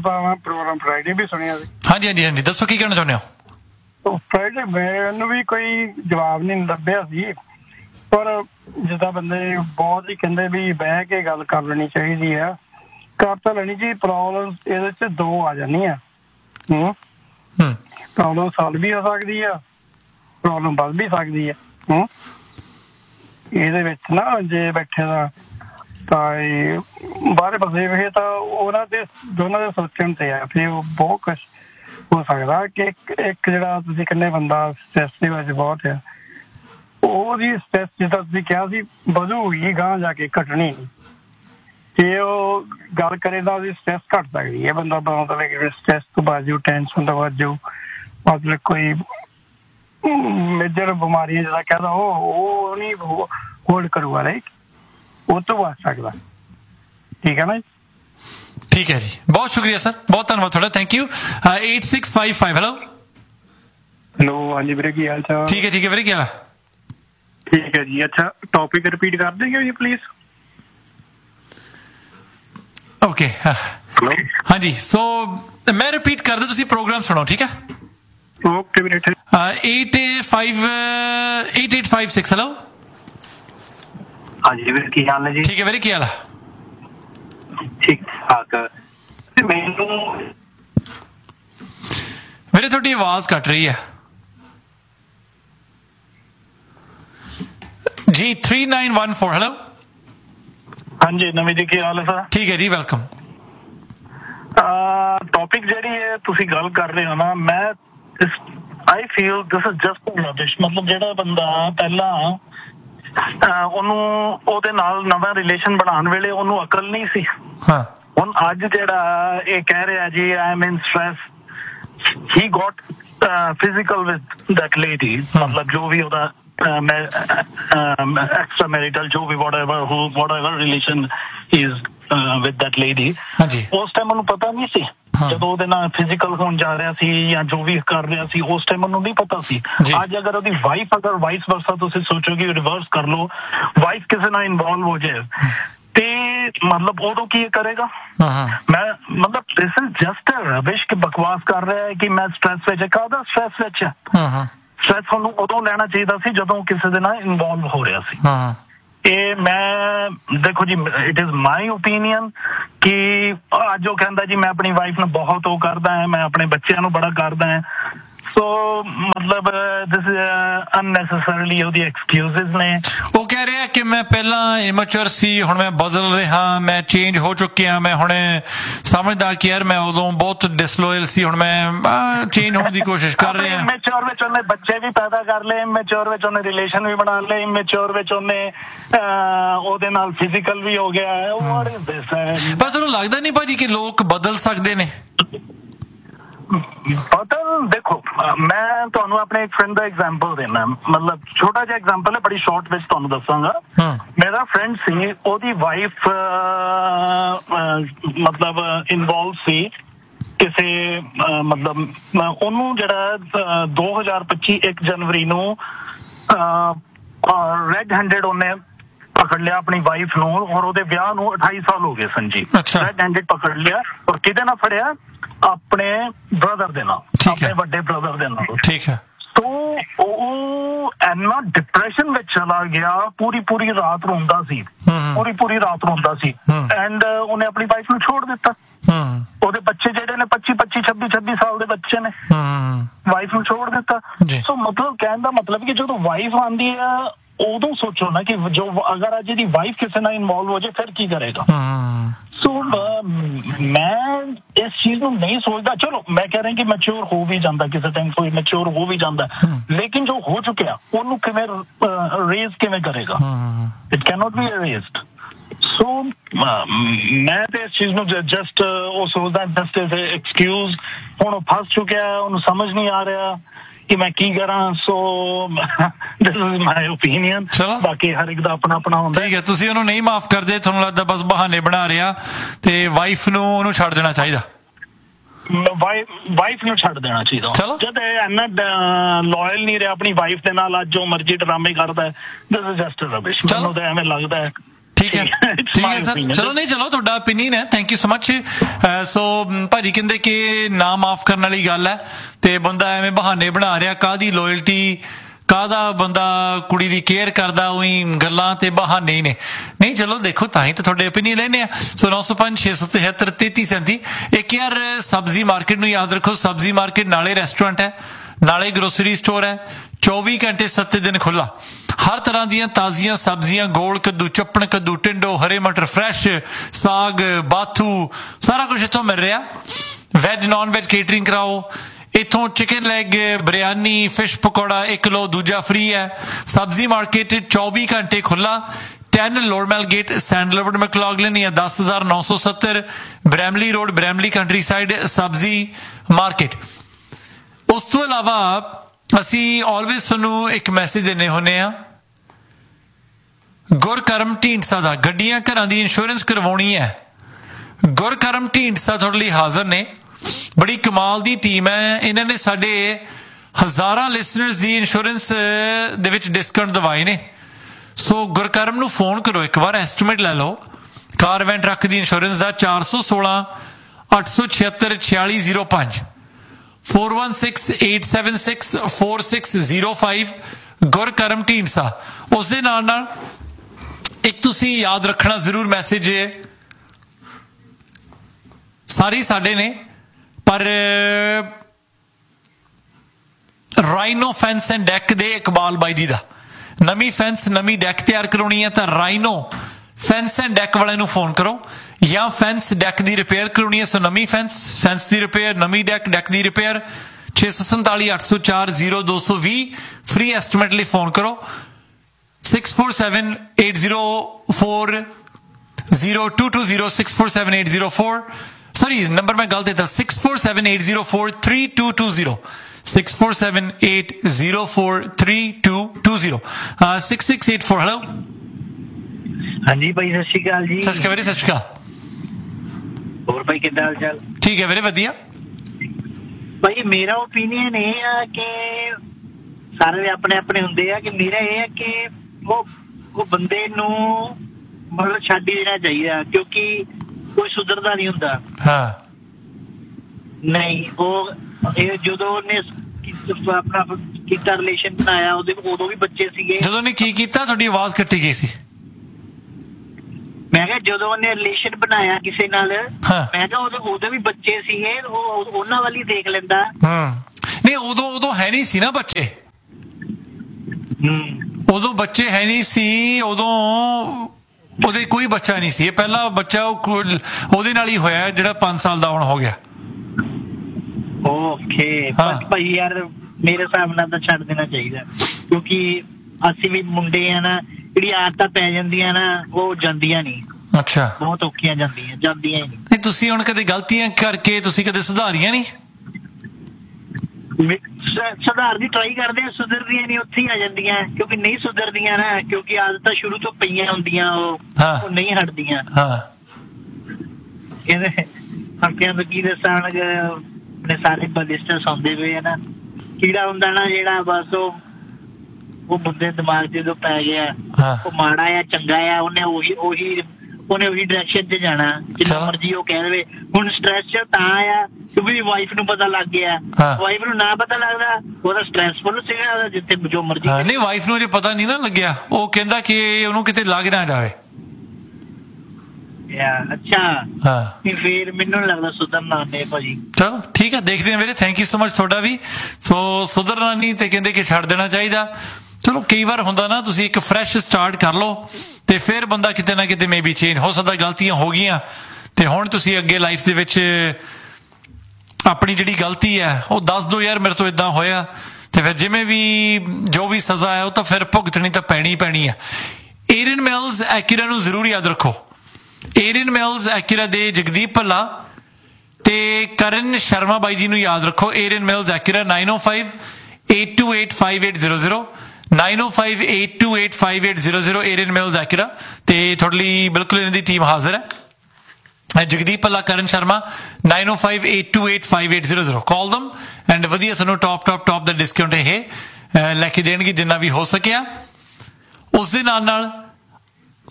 ਪਾਵਾਂ ਪ੍ਰੋਗਰਾਮ ਫਰਾਈਡੇ ਵੀ ਸੁਣਿਆ ਸੀ। ਹਾਂਜੀ ਹਾਂਜੀ ਹਾਂਜੀ ਦੱਸੋ ਕੀ ਕਹਿਣਾ ਚਾਹੁੰਦੇ ਹੋ? ਫਰਾਈਡੇ ਮੈਨੂੰ ਵੀ ਕੋਈ ਜਵਾਬ ਨਹੀਂ ਲੱਭਿਆ ਸੀ, ਪਰ ਜਿੱਦਾਂ ਬੰਦੇ ਬਹੁਤ ਹੀ ਕਹਿੰਦੇ ਵੀ ਬਹਿ ਕੇ ਗੱਲ ਕਰ ਲੈਣੀ ਚਾਹੀਦੀ ਆ, ਕਰ ਤਾਂ ਲੈਣੀ ਜੀ। ਪ੍ਰੋਬਲਮ ਇਹਦੇ ਚ ਦੋ ਆ ਜਾਂਦੀਆਂ। ਹੂੰ ਪ੍ਰੋਬਲਮ ਸॉल्व ਵੀ ਹੋ ਸਕਦੀ ਆ, ਪ੍ਰੋਬਲਮ ਵੱਧ ਵੀ ਸਕਦੀ ਆ। ਹੂੰ ਇਹਦੇ ਵਿੱਚ ਨਾ ਜੇ ਬੈਠੇ ਦਾ ਤਾਂ ਇਹ ਬਾਹਰ ਫਸੇ ਹੋਏ ਤਾਂ ਉਹਨਾਂ ਦੇ ਦੋਨਾਂ ਦੇ ਸੋਚਣ ਤੇ ਆ, ਫਿਰ ਉਹ ਬਹੁਤ ਕੁਛ ਹੋ ਸਕਦਾ ਕਿ ਇੱਕ ਇੱਕ ਜਿਹੜਾ ਤੁਸੀਂ ਕਹਿੰਦੇ ਬੰਦਾ ਸਟ੍ਰੈਸ ਦੇ ਵਿੱਚ ਬਹੁਤ ਆ, ਉਹਦੀ ਸਟ੍ਰੈਸ ਜਿੱਦਾਂ ਤੁਸੀਂ ਕਿਹਾ ਸੀ ਵਧੂਗੀ ਗਾਂ ਜਾ ਕੇ, ਘਟਣੀ ਨਹੀਂ। ਜੇ ਉਹ ਗੱਲ ਕਰੇ ਤਾਂ ਉਹਦੀ ਸਟ੍ਰੈਸ ਘੱਟ ਸਕਦੀ ਹੈ। ਬੰਦਾ ਮਤਲਬ ਸਟ੍ਰੈਸ ਤੋਂ ਬਾਅਦ ਜੋ ਟੈਨਸ਼ਨ ਤੋਂ ਬਾਅਦ ਜੋ ਮਤਲਬ ਕੋਈ ਮੇਜਰ ਬਿਮਾਰੀਆਂ ਜਿਹੜਾ ਕਹਿੰਦਾ ਉਹ ਉਹ ਨਹੀਂ ਹੋਲਡ ਕਰੂਗਾ, ਰਾਈਟ, ਉਹ ਤੋਂ ਬਚ ਸਕਦਾ। ਠੀਕ ਹੈ ਨਾ ਜੀ? ਠੀਕ ਹੈ ਜੀ, ਬਹੁਤ ਸ਼ੁਕਰੀਆ ਸਰ, ਬਹੁਤ ਧੰਨਵਾਦ ਤੁਹਾਡਾ, thank you. eight six five five hello hello ਹਾਂਜੀ ਵੀਰੇ, ਕੀ ਹਾਲ ਚਾਲ? ਠੀਕ ਹੈ ਠੀਕ ਹੈ ਵੀਰੇ, ਕੀ ਹਾਲ? ਠੀਕ ਹੈ ਜੀ। ਅੱਛਾ, ਟੌਪਿਕ ਰਿਪੀਟ ਕਰ ਦੇਂਗੇ ਜੀ ਪਲੀਜ਼? ਓਕੇ ਹਾਂਜੀ, ਸੋ ਮੈਂ ਰਿਪੀਟ ਕਰਦਾ, ਤੁਸੀਂ ਪ੍ਰੋਗਰਾਮ ਸੁਣੋ, ਠੀਕ ਹੈ? ਓਕੇ ਵੀਰੇ। eight five eight eight five six hello. ਹਾਂਜੀ ਵੀਰੇ, ਕੀ ਹਾਲ ਹੈ ਜੀ? ਠੀਕ ਹੈ ਵੀਰੇ, ਕੀ ਹਾਲ ਹੈ? ਠੀਕ ਠਾਕ। ਮੈਨੂੰ ਵੀਰੇ ਤੁਹਾਡੀ ਆਵਾਜ਼ ਕੱਟ ਰਹੀ ਹੈ ਜੀ। three nine one four hello. ਹਾਂਜੀ ਨਵੀਂ ਜੀ, ਕੀ ਹਾਲ ਹੈ ਸਰ? ਠੀਕ ਹੈ ਜੀ, ਵੈਲਕਮ। ਟੌਪਿਕ ਜਿਹੜੀ ਹੈ ਤੁਸੀਂ ਗੱਲ ਕਰ ਰਹੇ ਹੋ ਨਾ, ਮੈਂ I feel this is just ਰਬਿਸ਼। ਮਤਲਬ ਜਿਹੜਾ ਬੰਦਾ ਪਹਿਲਾਂ ਉਹਨੂੰ ਉਹਦੇ ਨਾਲ ਨਵਾਂ ਰਿਲੇਸ਼ਨ ਬਣਾਉਣ ਵੇਲੇ ਉਹਨੂੰ ਅਕਲ ਨਹੀਂ ਸੀ, ਹਾਂ, ਹੁਣ ਅੱਜ ਜਿਹੜਾ ਇਹ ਕਹਿ ਰਿਹਾ ਜੀ I am in stress, he goat physical with that lady, ਮਤਲਬ ਜੋ ਵੀ ਉਹਦਾ extra marital ਜੋ ਵੀ whatever who whatever relation is uh, with that lady, ਹਾਂਜੀ, ਉਸ ਟਾਈਮ ਉਹਨੂੰ ਪਤਾ ਨਹੀਂ ਸੀ ਜਦੋਂ ਉਹਦੇ ਨਾਲ ਫਿਜ਼ੀਕਲ ਹੋਣ ਜਾ ਰਿਹਾ ਸੀ ਜਾਂ ਜੋ ਵੀ ਕਰ ਰਿਹਾ ਸੀ, ਉਸ ਟਾਈਮ ਉਹਨੂੰ ਨਹੀਂ ਪਤਾ ਸੀ। ਅੱਜ ਅਗਰ ਉਹਦੀ ਵਾਈਫ ਅਗਰ ਵਾਈਸ ਵਰਸਾ ਤੁਸੀਂ ਸੋਚੋਗੇ, ਰਿਵਰਸ ਕਰ ਲਓ, ਵਾਈਫ ਕਿਸੇ ਨਾਲ ਇਨਵੋਲਵ ਹੋ ਜਾਏ ਤੇ ਮਤਲਬ ਉਦੋਂ ਕੀ ਕਰੇਗਾ? ਮੈਂ ਮਤਲਬ ਦਿਸ ਇਜ਼ ਜਸਟ ਰਬਿਸ਼ ਕਿ ਬਕਵਾਸ ਕਰ ਰਿਹਾ ਹੈ ਕਿ ਮੈਂ ਸਟ੍ਰੈਸ ਵਿੱਚ, ਕਾਹਦਾ ਸਟ੍ਰੈਸ ਵਿੱਚ? ਸਟ੍ਰੈਸ ਤੁਹਾਨੂੰ ਉਦੋਂ ਲੈਣਾ ਚਾਹੀਦਾ ਸੀ ਜਦੋਂ ਕਿਸੇ ਦੇ ਨਾਲ ਇਨਵੋਲਵ ਹੋ ਰਿਹਾ ਸੀ। ਇਹ ਮੈਂ ਦੇਖੋ ਜੀ, ਇਟ ਇਜ਼ ਮਾਈ ਓਪੀਨੀਅਨ ਕਿ ਅੱਜ ਉਹ ਕਹਿੰਦਾ ਜੀ ਮੈਂ ਆਪਣੀ ਵਾਈਫ ਨੂੰ ਬਹੁਤ ਉਹ ਕਰਦਾ ਹੈ, ਮੈਂ ਆਪਣੇ ਬੱਚਿਆਂ ਨੂੰ ਬੜਾ ਕਰਦਾ ਹੈ, ਸੋ ਮਤਲਬ ਦਿਸ ਅਨਨੈਸੈਸਰੀਲੀ ਉਹਦੀ ਐਕਸਕਿਊਜ਼ਸ ਨੇ। ਉਹ ਕਹਿ ਰਿਹਾ ਕਿ ਮੈਂ ਪਹਿਲਾਂ ਇਮੈਚੁਰ ਸੀ, ਹੁਣ ਮੈਂ ਬਦਲ ਰਿਹਾ, ਮੈਂ ਚੇਂਜ ਹੋ ਚੁੱਕਿਆ, ਮੈਂ ਹੁਣ ਸਮਝਦਾ ਕਿ ਯਾਰ ਮੈਂ ਉਦੋਂ ਬਹੁਤ ਡਿਸਲੋਇਲ ਸੀ, ਹੁਣ ਮੈਂ ਚੇਂਜ ਹੋਣ ਦੀ ਕੋਸ਼ਿਸ਼ ਕਰ ਰਿਹਾ। ਇਮੈਚੁਰ ਵਿੱਚ ਉਹਨੇ ਬੱਚੇ ਵੀ ਪੈਦਾ ਕਰ ਲਏ, ਇਮੈਚੁਰ ਵਿੱਚ ਉਹਨੇ ਰਿਲੇਸ਼ਨ ਵੀ ਬਣਾ ਲਏ, ਇਮੈਚੁਰ ਵਿੱਚ ਉਹਨੇ ਉਹਦੇ ਨਾਲ ਫਿਜ਼ੀਕਲ ਵੀ ਹੋ ਗਿਆ। What is this? ਪਰ ਤੁਹਾਨੂੰ ਲੱਗਦਾ ਨਹੀਂ ਭਾਜੀ ਕਿ ਲੋਕ ਬਦਲ ਸਕਦੇ ਨੇ? ਬਦਲ ਦੇਖੋ, ਮੈਂ ਤੁਹਾਨੂੰ ਆਪਣੇ ਇੱਕ ਫਰੈਂਡ ਦਾ ਐਗਜ਼ਾਮਪਲ ਦੇਣਾ, ਮਤਲਬ ਛੋਟਾ ਜਿਹਾ ਐਗਜ਼ਾਮਪਲ ਹੈ, ਬੜੀ ਸ਼ਾਰਟ ਵਿੱਚ ਤੁਹਾਨੂੰ ਦੱਸਾਂਗਾ। ਮੇਰਾ ਫਰੈਂਡ ਸੀ, ਉਹਦੀ ਵਾਈਫ ਮਤਲਬ ਇਨਵੋਲਵ ਸੀ ਕਿਸੇ ਮਤਲਬ ਉਹਨੂੰ ਜਿਹੜਾ ਦੋ ਹਜ਼ਾਰ ਪੱਚੀ ਇੱਕ ਜਨਵਰੀ ਨੂੰ ਰੈਡ ਹੈਂਡਡ ਉਹਨੇ ਪਕੜ ਲਿਆ ਆਪਣੀ ਵਾਈਫ ਨੂੰ, ਔਰ ਉਹਦੇ ਵਿਆਹ ਨੂੰ ਅਠਾਈ ਸਾਲ ਹੋ ਗਏ ਸਨ ਜੀ। ਰੈਡ ਹੈਂਡਡ ਪਕੜ ਲਿਆ, ਔਰ ਕਿਹਦੇ ਨਾਲ ਫੜਿਆ? ਆਪਣੇ ਬ੍ਰਦਰ ਦੇ ਨਾਲ, ਆਪਣੇ ਵੱਡੇ ਬ੍ਰਦਰ ਦੇ ਨਾਲ। ਠੀਕ ਹੈ। ਤੋ ਉਹ ਇੰਨਾ ਡਿਪਰੈਸ਼ਨ ਵਿੱਚ ਚਲਾ ਗਿਆ, ਪੂਰੀ ਪੂਰੀ ਰਾਤ ਰੋਂਦਾ ਸੀ, ਪੂਰੀ ਪੂਰੀ ਰਾਤ ਰੋਂਦਾ ਸੀ, ਐਂਡ ਉਹਨੇ ਆਪਣੀ ਵਾਈਫ ਨੂੰ ਛੋੜ ਦਿੱਤਾ। ਉਹਦੇ ਬੱਚੇ ਜਿਹੜੇ ਨੇ ਪੱਚੀ ਪੱਚੀ ਛੱਬੀ ਛੱਬੀ ਸਾਲ ਦੇ ਬੱਚੇ ਨੇ, ਵਾਈਫ ਨੂੰ ਛੋੜ ਦਿੱਤਾ। ਸੋ ਮਤਲਬ ਕਹਿਣ ਦਾ ਮਤਲਬ ਕਿ ਜਦੋਂ ਵਾਈਫ ਆਉਂਦੀ ਆ ਉਦੋਂ ਸੋਚੋ ਨਾ ਕਿ ਜੋ ਅਗਰ ਅੱਜ ਇਹਦੀ ਵਾਈਫ ਕਿਸੇ ਨਾਲ ਇਨਵੋਲਵ ਹੋ ਜਾਏ ਫਿਰ ਕੀ ਕਰੇਗਾ। ਸੋ ਮੈਂ ਇਸ ਚੀਜ਼ ਨੂੰ ਨਹੀਂ ਸੋਚਦਾ। ਚਲੋ ਮੈਂ ਕਹਿ ਰਿਹਾ ਕਿ ਮੈਚਿਓਰ ਹੋ ਵੀ ਜਾਂਦਾ, ਕਿਸੇ ਟਾਈਮ ਕੋਈ ਮੈਚਿਓਰ ਹੋ ਵੀ ਜਾਂਦਾ, ਲੇਕਿਨ ਜੋ ਹੋ ਚੁੱਕਿਆ ਉਹਨੂੰ ਕਿਵੇਂ ਰੇਜ਼ ਕਿਵੇਂ ਕਰੇਗਾ? It cannot B raised. ਸੋ ਮੈਂ ਤੇ ਇਸ ਚੀਜ਼ ਨੂੰ ਜਸਟ ਉਹ ਸੋਚਦਾ ਜਸਟ ਐਜ਼ ਐਕਸਕਿਊਜ਼, ਹੁਣ ਉਹ ਫਸ ਚੁੱਕਿਆ, ਉਹਨੂੰ ਸਮਝ ਨਹੀਂ ਆ ਰਿਹਾ ਕਿ ਮੈਂ ਕੀ ਕਰਾਂ। ਸੋ ਦਿਸ ਇਜ਼ ਮਾਈ ਓਪੀਨੀਅਨ। ਬਾਕੀ ਹਰ ਇੱਕ ਦਾ ਆਪਣਾ ਆਪਣਾ ਹੁੰਦਾ। ਠੀਕ ਹੈ, ਤੁਸੀਂ ਉਹਨੂੰ ਨਹੀਂ ਮਾਫ ਕਰਦੇ, ਤੁਹਾਨੂੰ ਲੱਗਦਾ ਬਸ ਬਹਾਨੇ ਬਣਾ ਰਿਹਾ, ਤੇ ਵਾਈਫ ਨੂੰ ਉਹਨੂੰ ਛੱਡ ਦੇਣਾ ਚਾਹੀਦਾ? ਵਾਈਫ ਨੂੰ ਛੱਡ ਦੇਣਾ ਚਾਹੀਦਾ। ਜਦ ਇੰਨਾ ਲਾਇਲ ਨਹੀਂ ਰਿਹਾ ਆਪਣੀ ਵਾਈਫ ਦੇ ਨਾਲ, ਅੱਜ ਜੋ ਮਰਜ਼ੀ ਡਰਾਮੇ ਕਰਦਾ ਹੈ, ਦਿਸ ਇਜ਼ ਜਸਟ ਰਬਿਸ਼। ਮੈਨੂੰ ਤਾਂ ਐਵੇਂ ਲੱਗਦਾ ਹੈ ਠੀਕ ਹੈ ਠੀਕ ਹੈ ਸਰ ਚਲੋ ਨਹੀਂ ਚਲੋ ਤੁਹਾਡਾ ਓਪੀਨੀਅਨ ਹੈ thank you so much so ਭਾਜੀ ਕਹਿੰਦੇ ਕਿ ਨਾ ਮਾਫ ਕਰਨ ਵਾਲੀ ਗੱਲ ਹੈ ਤੇ ਬੰਦਾ ਐਵੇਂ ਬਹਾਨੇ ਬਣਾ ਰਿਹਾ ਕਾਹਦੀ ਲੋਇਲਟੀ ਕਾਹਦਾ ਬੰਦਾ ਕੁੜੀ ਦੀ ਕੇਅਰ ਕਰਦਾ ਉਹੀ ਗੱਲਾਂ ਤੇ ਬਹਾਨੇ ਹੀ ਨੇ ਨਹੀਂ ਚਲੋ ਦੇਖੋ ਤਾਂ ਹੀ ਤਾਂ ਤੁਹਾਡੇ ਓਪੀਨੀਅਨ ਲੈਣੇ ਆ ਸੋ ਨੌ ਸੌ ਪੰਜ ਛੇ ਸੌ ਤਿਹੱਤਰ ਤੇਤੀ ਸੈਂਤੀ ਇੱਕ ਯਾਰ ਸਬਜ਼ੀ ਮਾਰਕੀਟ ਨੂੰ ਯਾਦ ਰੱਖੋ ਸਬਜ਼ੀ ਮਾਰਕੀਟ ਨਾਲੇ ਰੈਸਟੋਰੈਂਟ ਹੈ ਨਾਲੇ ਗਰੋਸਰੀ ਸਟੋਰ ਹੈ ਚੌਵੀ ਘੰਟੇ ਸੱਤ ਦਿਨ ਖੁੱਲਾ ਹਰ ਤਰ੍ਹਾਂ ਦੀਆਂ ਤਾਜ਼ੀਆਂ ਸਬਜ਼ੀਆਂ ਗੋਲ ਕੱਦੂ ਚੱਪਣ ਕੱਦੂ ਟਿੰਡੋ ਹਰੇ ਮਟਰ ਫਰੈਸ਼ ਸਾਗ ਬਾਥੂ ਸਾਰਾ ਕੁਝ ਇੱਥੋਂ ਮਿਲ ਰਿਹਾ ਵੈਜ ਨੌਨ ਵੈਜ ਕੇਟਰਿੰਗ ਕਰਾਓ ਇੱਥੋਂ chicken leg biryani fish pakora ਇੱਕ ਕਿਲੋ ਦੂਜਾ ਫ੍ਰੀ ਹੈ ਸਬਜ਼ੀ ਮਾਰਕੀਟ ਚੌਵੀ ਘੰਟੇ ਖੁੱਲਾ ten ਲੋਰਮੈਲ ਗੇਟ ਸੈਂਡਲਵੁੱਡ ਮੈਕਲੌਗਲਿਨ ਜਾਂ ਦਸ ਹਜ਼ਾਰ ਨੌ ਸੌ ਸੱਤਰ ਬਰੈਮਲੀ ਰੋਡ ਬਰੈਮਲੀ ਕੰਟਰੀ ਸਾਈਡ ਸਬਜ਼ੀ ਮਾਰਕੀਟ ਉਸ ਤੋਂ ਇਲਾਵਾ ਅਸੀਂ ਆਲਵੇਜ਼ ਤੁਹਾਨੂੰ ਇੱਕ ਮੈਸੇਜ ਦਿੰਦੇ ਹੁੰਦੇ ਆ ਗੁਰਕਰਮ ਢੀਂਡਸਾ ਦਾ ਗੱਡੀਆਂ ਘਰਾਂ ਦੀ ਇੰਸ਼ੋਰੈਂਸ ਕਰਵਾਉਣੀ ਹੈ ਗੁਰਕਰਮ ਢੀਂਡਸਾ ਤੁਹਾਡੇ ਲਈ ਹਾਜ਼ਰ ਨੇ ਬੜੀ ਕਮਾਲ ਦੀ ਟੀਮ ਹੈ ਇਹਨਾਂ ਨੇ ਸਾਡੇ ਹਜ਼ਾਰਾਂ ਲਿਸਨਰਸ ਦੀ ਇੰਸ਼ੋਰੈਂਸ ਦੇ ਵਿੱਚ ਡਿਸਕਾਊਂਟ ਦਵਾਏ ਨੇ ਸੋ ਗੁਰਕਰਮ ਨੂੰ ਫੋਨ ਕਰੋ ਇੱਕ ਵਾਰ ਐਸਟੀਮੇਟ ਲੈ ਲਓ ਕਾਰ ਵੈਨ ਟਰੱਕ ਦੀ ਇੰਸ਼ੋਰੈਂਸ ਦਾ ਚਾਰ ਸੌ ਸੋਲਾਂ ਅੱਠ ਸੌ ਛਿਹੱਤਰ ਛਿਆਲੀ ਜ਼ੀਰੋ ਪੰਜ four one six eight seven six four six zero five ਗੁਰਕਰਮ Dhindsa ਉਸ ਦੇ ਨਾਲ ਨਾਲ ਇੱਕ ਤੁਸੀਂ ਯਾਦ ਰੱਖਣਾ ਜ਼ਰੂਰ ਮੈਸੇਜ ਸਾਰੇ ਸਾਡੇ ਨੇ ਪਰ ਰਾਈਨੋ ਫੈਂਸ ਐਂਡ ਡੈਕ ਦੇ ਇਕਬਾਲ ਬਾਈ ਜੀ ਦਾ ਨਵੀਂ ਫੈਂਸ ਨਵੀਂ ਡੈਕ ਤਿਆਰ ਕਰਾਉਣੀ ਹੈ ਤਾਂ ਰਾਈਨੋ ਫੈਂਸ ਐਂਡ ਡੈਕ ਵਾਲਿਆਂ ਨੂੰ ਫੋਨ ਕਰੋ ਜਾਂ ਫੈਂਸ ਡੈਕ ਦੀ ਰਿਪੇਅਰ ਕਰਾਉਣੀ ਹੈ ਸੋ ਨਵੀਂ ਫੈਂਸ ਫੈਂਸ ਦੀ ਰਿਪੇਅਰ ਨਵੀਂ ਡੈਕ ਡੈਕ ਦੀ ਰਿਪੇਅਰ ਛੇ ਸੌ ਸੰਤਾਲੀ ਅੱਠ ਸੌ ਚਾਰ ਜ਼ੀਰੋ ਦੋ ਸੌ ਵੀਹ ਫ੍ਰੀ ਐਸਟੀਮੇਟ ਲਈ ਫੋਨ ਕਰੋ six four seven eight zero four zero two two zero six four seven eight zero four sorry number ਮੈਂ ਗਲਤ ਦਿੱਤਾ six four seven eight zero four three two two zero six four seven eight zero four three two two zero uh, six six eight four hello ਹਾਂਜੀ ਭਾਈ ਸਤਿ ਸ਼੍ਰੀ ਅਕਾਲ ਜੀ ਸਤਿ ਸ਼੍ਰੀ ਅਕਾਲ ਸਤਿ ਸ਼੍ਰੀ ਅਕਾਲ ਹੋਰ ਭਾਈ ਕਿੱਦਾਂ ਹਾਲ ਚਾਲ ਠੀਕ ਹੈ ਵੀਰੇ ਵਧੀਆ ਭਾਈ ਮੇਰਾ ਓਪੀਨੀਅਨ ਇਹ ਆ ਕਿ ਸਾਰੇ ਆਪਣੇ ਆਪਣੇ ਹੁੰਦੇ ਆ ਕਿ ਮੇਰਾ ਇਹ ਹੈ ਕਿ ਉਹ ਉਹ ਬੰਦੇ ਨੂੰ ਮਤਲਬ ਛੱਡ ਹੀ ਦੇਣਾ ਚਾਹੀਦਾ ਕਿਉਂਕਿ ਕੋਈ ਸੁਧਰਦਾ ਨਹੀਂ ਹੁੰਦਾ ਹਾਂ ਨਹੀਂ ਉਹ ਇਹ ਜਦੋਂ ਉਹਨੇ ਆਪਣਾ ਕੀਤਾ ਰਿਲੇਸ਼ਨ ਬਣਾਇਆ ਉਹਦੇ ਉਦੋਂ ਵੀ ਬੱਚੇ ਸੀਗੇ ਜਦੋਂ ਨੇ ਕੀ ਕੀਤਾ ਤੁਹਾਡੀ ਆਵਾਜ਼ ਕੱਟੀ ਗਈ ਸੀ ਮੈਂ ਕਿਹਾ ਜਦੋਂ ਉਹਨੇ ਰਿਲੇਸ਼ਨ ਬਣਾਇਆ ਕਿਸੇ ਨਾਲ ਮੈਂ ਕਿਹਾ ਉਹਦੇ ਉਹਦੇ ਵੀ ਬੱਚੇ ਸੀਗੇ ਉਹ ਉਹਨਾਂ ਵੱਲ ਹੀ ਦੇਖ ਲੈਂਦਾ ਹਮ ਨਹੀਂ ਉਦੋਂ ਉਦੋਂ ਹੈ ਨਹੀਂ ਸੀ ਨਾ ਬੱਚੇ ਉਦੋਂ ਬੱਚੇ ਹੈ ਨਹੀਂ ਸੀ ਉਦੋਂ ਉਹਦੇ ਕੋਈ ਬੱਚਾ ਨਹੀਂ ਸੀ ਇਹ ਪਹਿਲਾ ਬੱਚਾ ਉਹਦੇ ਨਾਲ ਹੀ ਹੋਇਆ ਜਿਹੜਾ ਪੰਜ ਸਾਲ ਦਾ ਹੁਣ ਹੋ ਗਿਆ ਓਕੇ ਬਸ ਭਾਈ ਯਾਰ ਮੇਰੇ ਹਿਸਾਬ ਨਾਲ ਤਾਂ ਛੱਡ ਦੇਣਾ ਚਾਹੀਦਾ ਕਿਉਂਕਿ ਅਸੀਂ ਵੀ ਮੁੰਡੇ ਆ ਨਾ ਜਿਹੜੀ ਆਦਤਾਂ ਪੈ ਜਾਂਦੀਆਂ ਨਾ ਉਹ ਜਾਂਦੀਆਂ ਨਹੀਂ ਅੱਛਾ ਬਹੁਤ ਔਖੀਆਂ ਜਾਂਦੀਆਂ ਜਾਂਦੀਆਂ ਹੀ ਨਹੀਂ ਤੁਸੀਂ ਹੁਣ ਕਦੇ ਗਲਤੀਆਂ ਕਰਕੇ ਤੁਸੀਂ ਕਦੇ ਸੁਧਾਰੀਆਂ ਨਹੀਂ ਸੁਧਾਰ ਦੀ ਟਰਾਈ ਕਰਦੇ ਆ ਸੁਧਰਦੀਆਂ ਨਹੀਂ ਉੱਥੇ ਹੀ ਆ ਜਾਂਦੀਆਂ ਕਿਉਂਕਿ ਨਹੀਂ ਸੁਧਰਦੀਆਂ ਨਾ ਕਿਉਂਕਿ ਆਦਤਾਂ ਸ਼ੁਰੂ ਤੋਂ ਪਈਆਂ ਹੁੰਦੀਆਂ ਉਹ ਉਹ ਨਹੀਂ ਹਟਦੀਆਂ ਹਾਂ ਕਹਿੰਦੇ ਹੱਕਿਆਂ ਤੋਂ ਕੀ ਦੱਸਾਂ ਆਪਣੇ ਸਾਰੇ ਬਲਿਸਟਰ ਸੌਂਦੇ ਪਏ ਆ ਨਾ ਕੀੜਾ ਹੁੰਦਾ ਨਾ ਜਿਹੜਾ ਬਸ ਉਹ ਉਹ ਬੰਦੇ ਦਿਮਾਗ ਚ ਜਦੋਂ ਪੈ ਗਿਆ ਉਹ ਮਾੜਾ ਆ ਚੰਗਾ ਆ ਉਹਨੇ ਉਹੀ ਉਹੀ ਉਹਨੇ ਉਹੀ ਡਾਇਰੈਕਸ਼ਨ 'ਚ ਜਾਣਾ ਜਿੰਨਾ ਮਰਜ਼ੀ ਉਹ ਕਹਿ ਦੇਵੇ ਹੁਣ ਸਟ੍ਰੈਸ 'ਚ ਤਾਂ ਆਇਆ ਕਿਉਂਕਿ ਵਾਈਫ ਨੂੰ ਪਤਾ ਲੱਗ ਗਿਆ ਵਾਈਫ ਨੂੰ ਨਾ ਪਤਾ ਲੱਗਦਾ ਉਹਦਾ ਸਟ੍ਰੈਸਫੁਲ ਸੀਗਾ ਜਿੱਥੇ ਜੋ ਮਰਜ਼ੀ ਨਹੀਂ ਵਾਈਫ ਨੂੰ ਜੇ ਪਤਾ ਨਹੀਂ ਨਾ ਲੱਗਿਆ ਉਹ ਕਹਿੰਦਾ ਕਿ ਉਹਨੂੰ ਕਿਤੇ ਲੱਗ ਨਾ ਜਾਵੇ ਅੱਛਾ ਹਾਂ ਫਿਰ ਮੈਨੂੰ ਲੱਗਦਾ ਸੁਧਰਨਾ ਨਹੀਂ ਭਾਜੀ ਚਲੋ ਠੀਕ ਹੈ ਦੇਖਦੇ ਹਾਂ ਵੀਰੇ ਥੈਂਕ ਯੂ ਸੋ ਮਚ ਤੁਹਾਡਾ ਵੀ ਸੋ ਸੁਧਰਨਾ ਨਹੀਂ ਤੇ ਕਹਿੰਦੇ ਕਿ ਛੱਡ ਦੇਣਾ ਚਾਹੀਦਾ ਚਲੋ ਕਈ ਵਾਰ ਹੁੰਦਾ ਨਾ ਤੁਸੀਂ ਇੱਕ ਫਰੈਸ਼ ਸਟਾਰਟ ਕਰ ਲਓ ਤੇ ਫਿਰ ਬੰਦਾ ਕਿਤੇ ਨਾ ਕਿਤੇ ਮੇਬੀ ਚੇਂਜ ਹੋ ਸਕਦਾ ਗਲਤੀਆਂ ਹੋ ਗਈਆਂ ਤੇ ਹੁਣ ਤੁਸੀਂ ਅੱਗੇ ਲਾਈਫ ਦੇ ਵਿੱਚ ਆਪਣੀ ਜਿਹੜੀ ਗਲਤੀ ਹੈ ਉਹ ਦੱਸ ਦਿਓ ਯਾਰ ਮੇਰੇ ਤੋਂ ਇਦਾਂ ਹੋਇਆ ਤੇ ਫਿਰ ਜਿਵੇਂ ਵੀ ਜੋ ਵੀ ਸਜ਼ਾ ਹੈ ਉਹ ਤਾਂ ਫਿਰ ਭੁਗਤਣੀ ਤਾਂ ਪੈਣੀ ਪੈਣੀ ਹੈ ਏਰੀਅਨ ਮਿਲਸ ਐਕਿਊਰਾ ਨੂੰ ਜ਼ਰੂਰ ਯਾਦ ਰੱਖੋ ਏਰੀਅਨ ਮਿਲਸ ਐਕਿਊਰਾ ਦੇ ਜਗਦੀਪ ਭੱਲਾ ਤੇ ਕਰਨ ਸ਼ਰਮਾ ਬਾਈ ਜੀ ਨੂੰ ਯਾਦ ਰੱਖੋ ਏਰੀਅਨ mills ਐਕਿਊਰਾ nine oh five eight two eight five eight zero zero nine oh five eight two eight five eight zero zero ਏਰੀਅਨ mills ਐਕਿਊਰਾ ਤੇ ਤੁਹਾਡੇ ਲਈ ਬਿਲਕੁਲ ਇਹਨਾਂ ਦੀ ਟੀਮ ਹਾਜ਼ਰ ਹੈ ਜਗਦੀਪ ਭੱਲਾ ਕਰਨ Sharma nine oh five eight two eight five eight zero zero call them and ਵਧੀਆ ਤੁਹਾਨੂੰ ਟੌਪ ਟੌਪ ਟੌਪ ਦਾ ਡਿਸਕਾਊਂਟ ਇਹ ਲੈ ਕੇ ਦੇਣਗੇ ਜਿੰਨਾ ਵੀ ਹੋ ਸਕਿਆ ਉਸ ਦੇ ਨਾਲ ਨਾਲ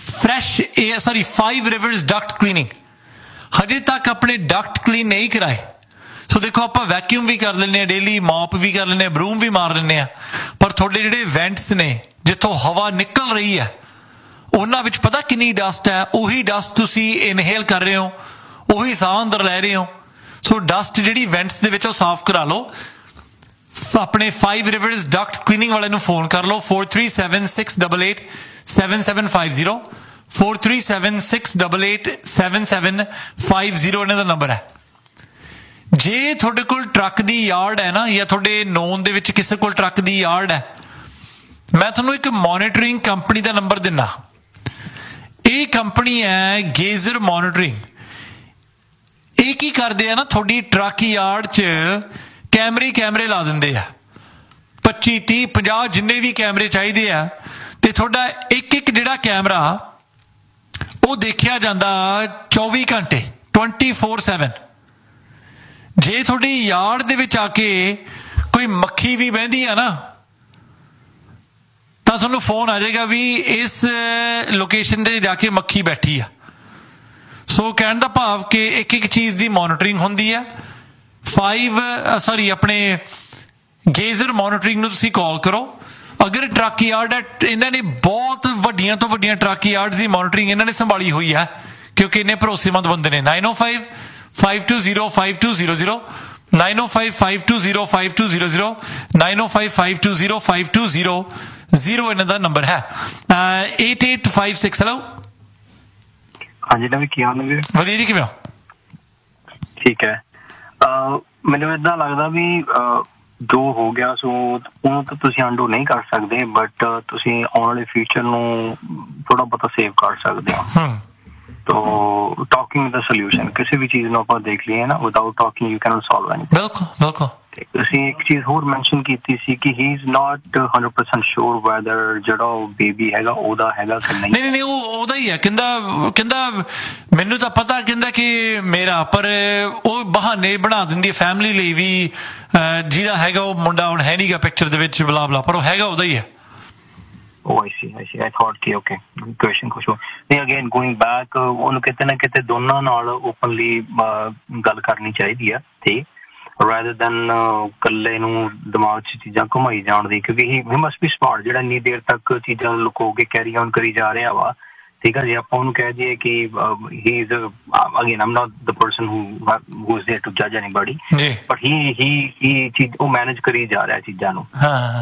fresh sorry five rivers duct cleaning हजे तक अपने डक्ट क्लीन नहीं कराए। सो देखो आप वैक्यूम भी कर लेने डेली, मॉप भी कर लेने, ब्रूम भी मार लेने, पर थोड़े जिहड़े वेंट्स ने जिथों हवा निकल रही है उन्हां विच पता कितनी डस्ट है, उही डस्ट तुसी इनहेल कर रहे हो, उही साह अंदर लै रहे हो। सो डस्ट जिहड़ी वेंट्स दे विच ओह साफ करा लो। अपने फाइव रिवर्स डक्ट क्लीनिंग वाले नूं फोन कर लो four three seven six double eight seven seven five zero four three seven six double eight seven seven five zero इन्हां दा नंबर है। जे थोड़े कोल ट्रक दी यार्ड है ना, या थोड़े नोन दे विच किसी कोल ट्रक दी यार्ड है, मैं तुहानूं एक मॉनिटरिंग कंपनी दा नंबर दिना। ये कंपनी है गेजर मॉनिटरिंग। ये की करदे आ ना, थोड़ी ट्रक यार्ड च कैमरे कैमरे ला दिंदे आ, पच्ची तीह पचास जिन्ने भी कैमरे चाहिए आ, ते थोड़ा एक एक जिहड़ा कैमरा वो देखिया जांदा चौबी घंटे ट्वेंटी फोर सैवन। जे थोड़ी यार्ड दे विच आके कोई मक्खी भी बहंदी है ना, तो तुहानूं फोन आ जाएगा भी इस लोकेशन ते जाके मक्खी बैठी आ। सो कहण दा भाव कि एक एक चीज़ की मॉनिटरिंग होंदी है। फाइव सॉरी अपने गेजर मॉनिटरिंग नूं तुसीं कॉल करो। अगर ट्रक यार्ड है, इन्हां ने बहुत वड्डियां तो वड्डियां ट्रक यार्ड की मॉनिटरिंग इन्हां ने संभाली हुई है, क्योंकि इन्ने भरोसेमंद बंदे ने। Nine O five five to zero five to zero zero nine O five five to zero five to zero zero nine O five five to zero five to zero zero इन्हां दा नंबर है। Eight eight five six hello हाँ जी नवी की हाल है? वधिया जी, किवें हो? ठीक है। ਮੈਨੂੰ ਇਦਾਂ ਲੱਗਦਾ ਵੀ ਜੋ ਹੋ ਗਿਆ ਸੋ ਉਹਨੂੰ ਤਾਂ ਤੁਸੀਂ ਅੰਡੋ ਨਹੀਂ ਕਰ ਸਕਦੇ, ਬਟ ਤੁਸੀਂ ਆਉਣ ਵਾਲੇ ਫਿਊਚਰ ਨੂੰ ਥੋੜਾ ਬਹੁਤਾ ਸੇਵ ਕਰ ਸਕਦੇ ਹੋ। तो टॉकिंग द सॉल्यूशन किसी भी चीज ਨੂੰ ਆਪਾਂ ਦੇਖ ਲਈਏ ਨਾ, without talking you cannot solve anything. ਬਿਲਕੁਲ ਬਿਲਕੁਲ। ਤੁਸੀਂ ਇੱਕ ਚੀਜ਼ ਹੋਰ ਮੈਂਸ਼ਨ ਕੀਤੀ ਸੀ ਕਿ ਹੀ is not hundred percent sure weather ਜਿਹੜਾ ਉਹ ਬੇਬੀ ਹੈਗਾ ਉਹਦਾ ਹੈਗਾ ਕਿ ਨਹੀਂ। ਨਹੀਂ ਨਹੀਂ ਉਹ ਉਹਦਾ ਹੀ ਹੈ। ਕਹਿੰਦਾ ਕਹਿੰਦਾ ਮੈਨੂੰ ਤਾਂ ਪਤਾ, ਕਹਿੰਦਾ ਕਿ ਮੇਰਾ, ਪਰ ਉਹ ਬਹਾਨੇ ਬਣਾ ਦਿੰਦੀ ਹੈ ਫੈਮਿਲੀ ਲਈ ਵੀ, ਜਿਹਦਾ ਹੈਗਾ ਉਹ ਮੁੰਡਾ ਹੁਣ ਹੈ ਨਹੀਂਗਾ ਪਿਕਚਰ ਦੇ ਵਿੱਚ, ਬਲਾ ਬਲਾ, ਪਰ ਉਹ ਹੈਗਾ ਉਹਦਾ ਹੀ ਹੈ। Oh, I see, I see. I thought कि okay, question कुछ हो नहीं। Again, going back, ਉਹਨੂੰ ਕਿਤੇ ਨਾ ਕਿਤੇ ਦੋਨਾਂ ਨਾਲ openly ਗੱਲ ਕਰਨੀ ਚਾਹੀਦੀ ਆ ਤੇ rather than ਕੱਲੇ ਨੂੰ ਦਿਮਾਗ 'ਚ ਚੀਜ਼ਾਂ ਘੁਮਾਈ ਜਾਣ ਦੀ, ਕਿਉਂਕਿ he he must be smart ਜਿਹੜਾ ਇੰਨੀ ਦੇਰ ਤੱਕ ਚੀਜ਼ਾਂ ਲੁਕੋ ਕੇ ਕੈਰੀ ਔਨ ਕਰੀ ਜਾ ਰਿਹਾ ਵਾ। ਠੀਕ ਹੈ, ਜੇ ਆਪਾਂ ਉਹਨੂੰ ਕਹਿ ਦਈਏ ਕਿ he is again I'm not the person who who is there to judge anybody, but he he he ਚੀਜ਼ ਉਹ ਮੈਨੇਜ ਕਰੀ ਜਾ ਰਿਹਾ ਚੀਜ਼ਾਂ ਨੂੰ।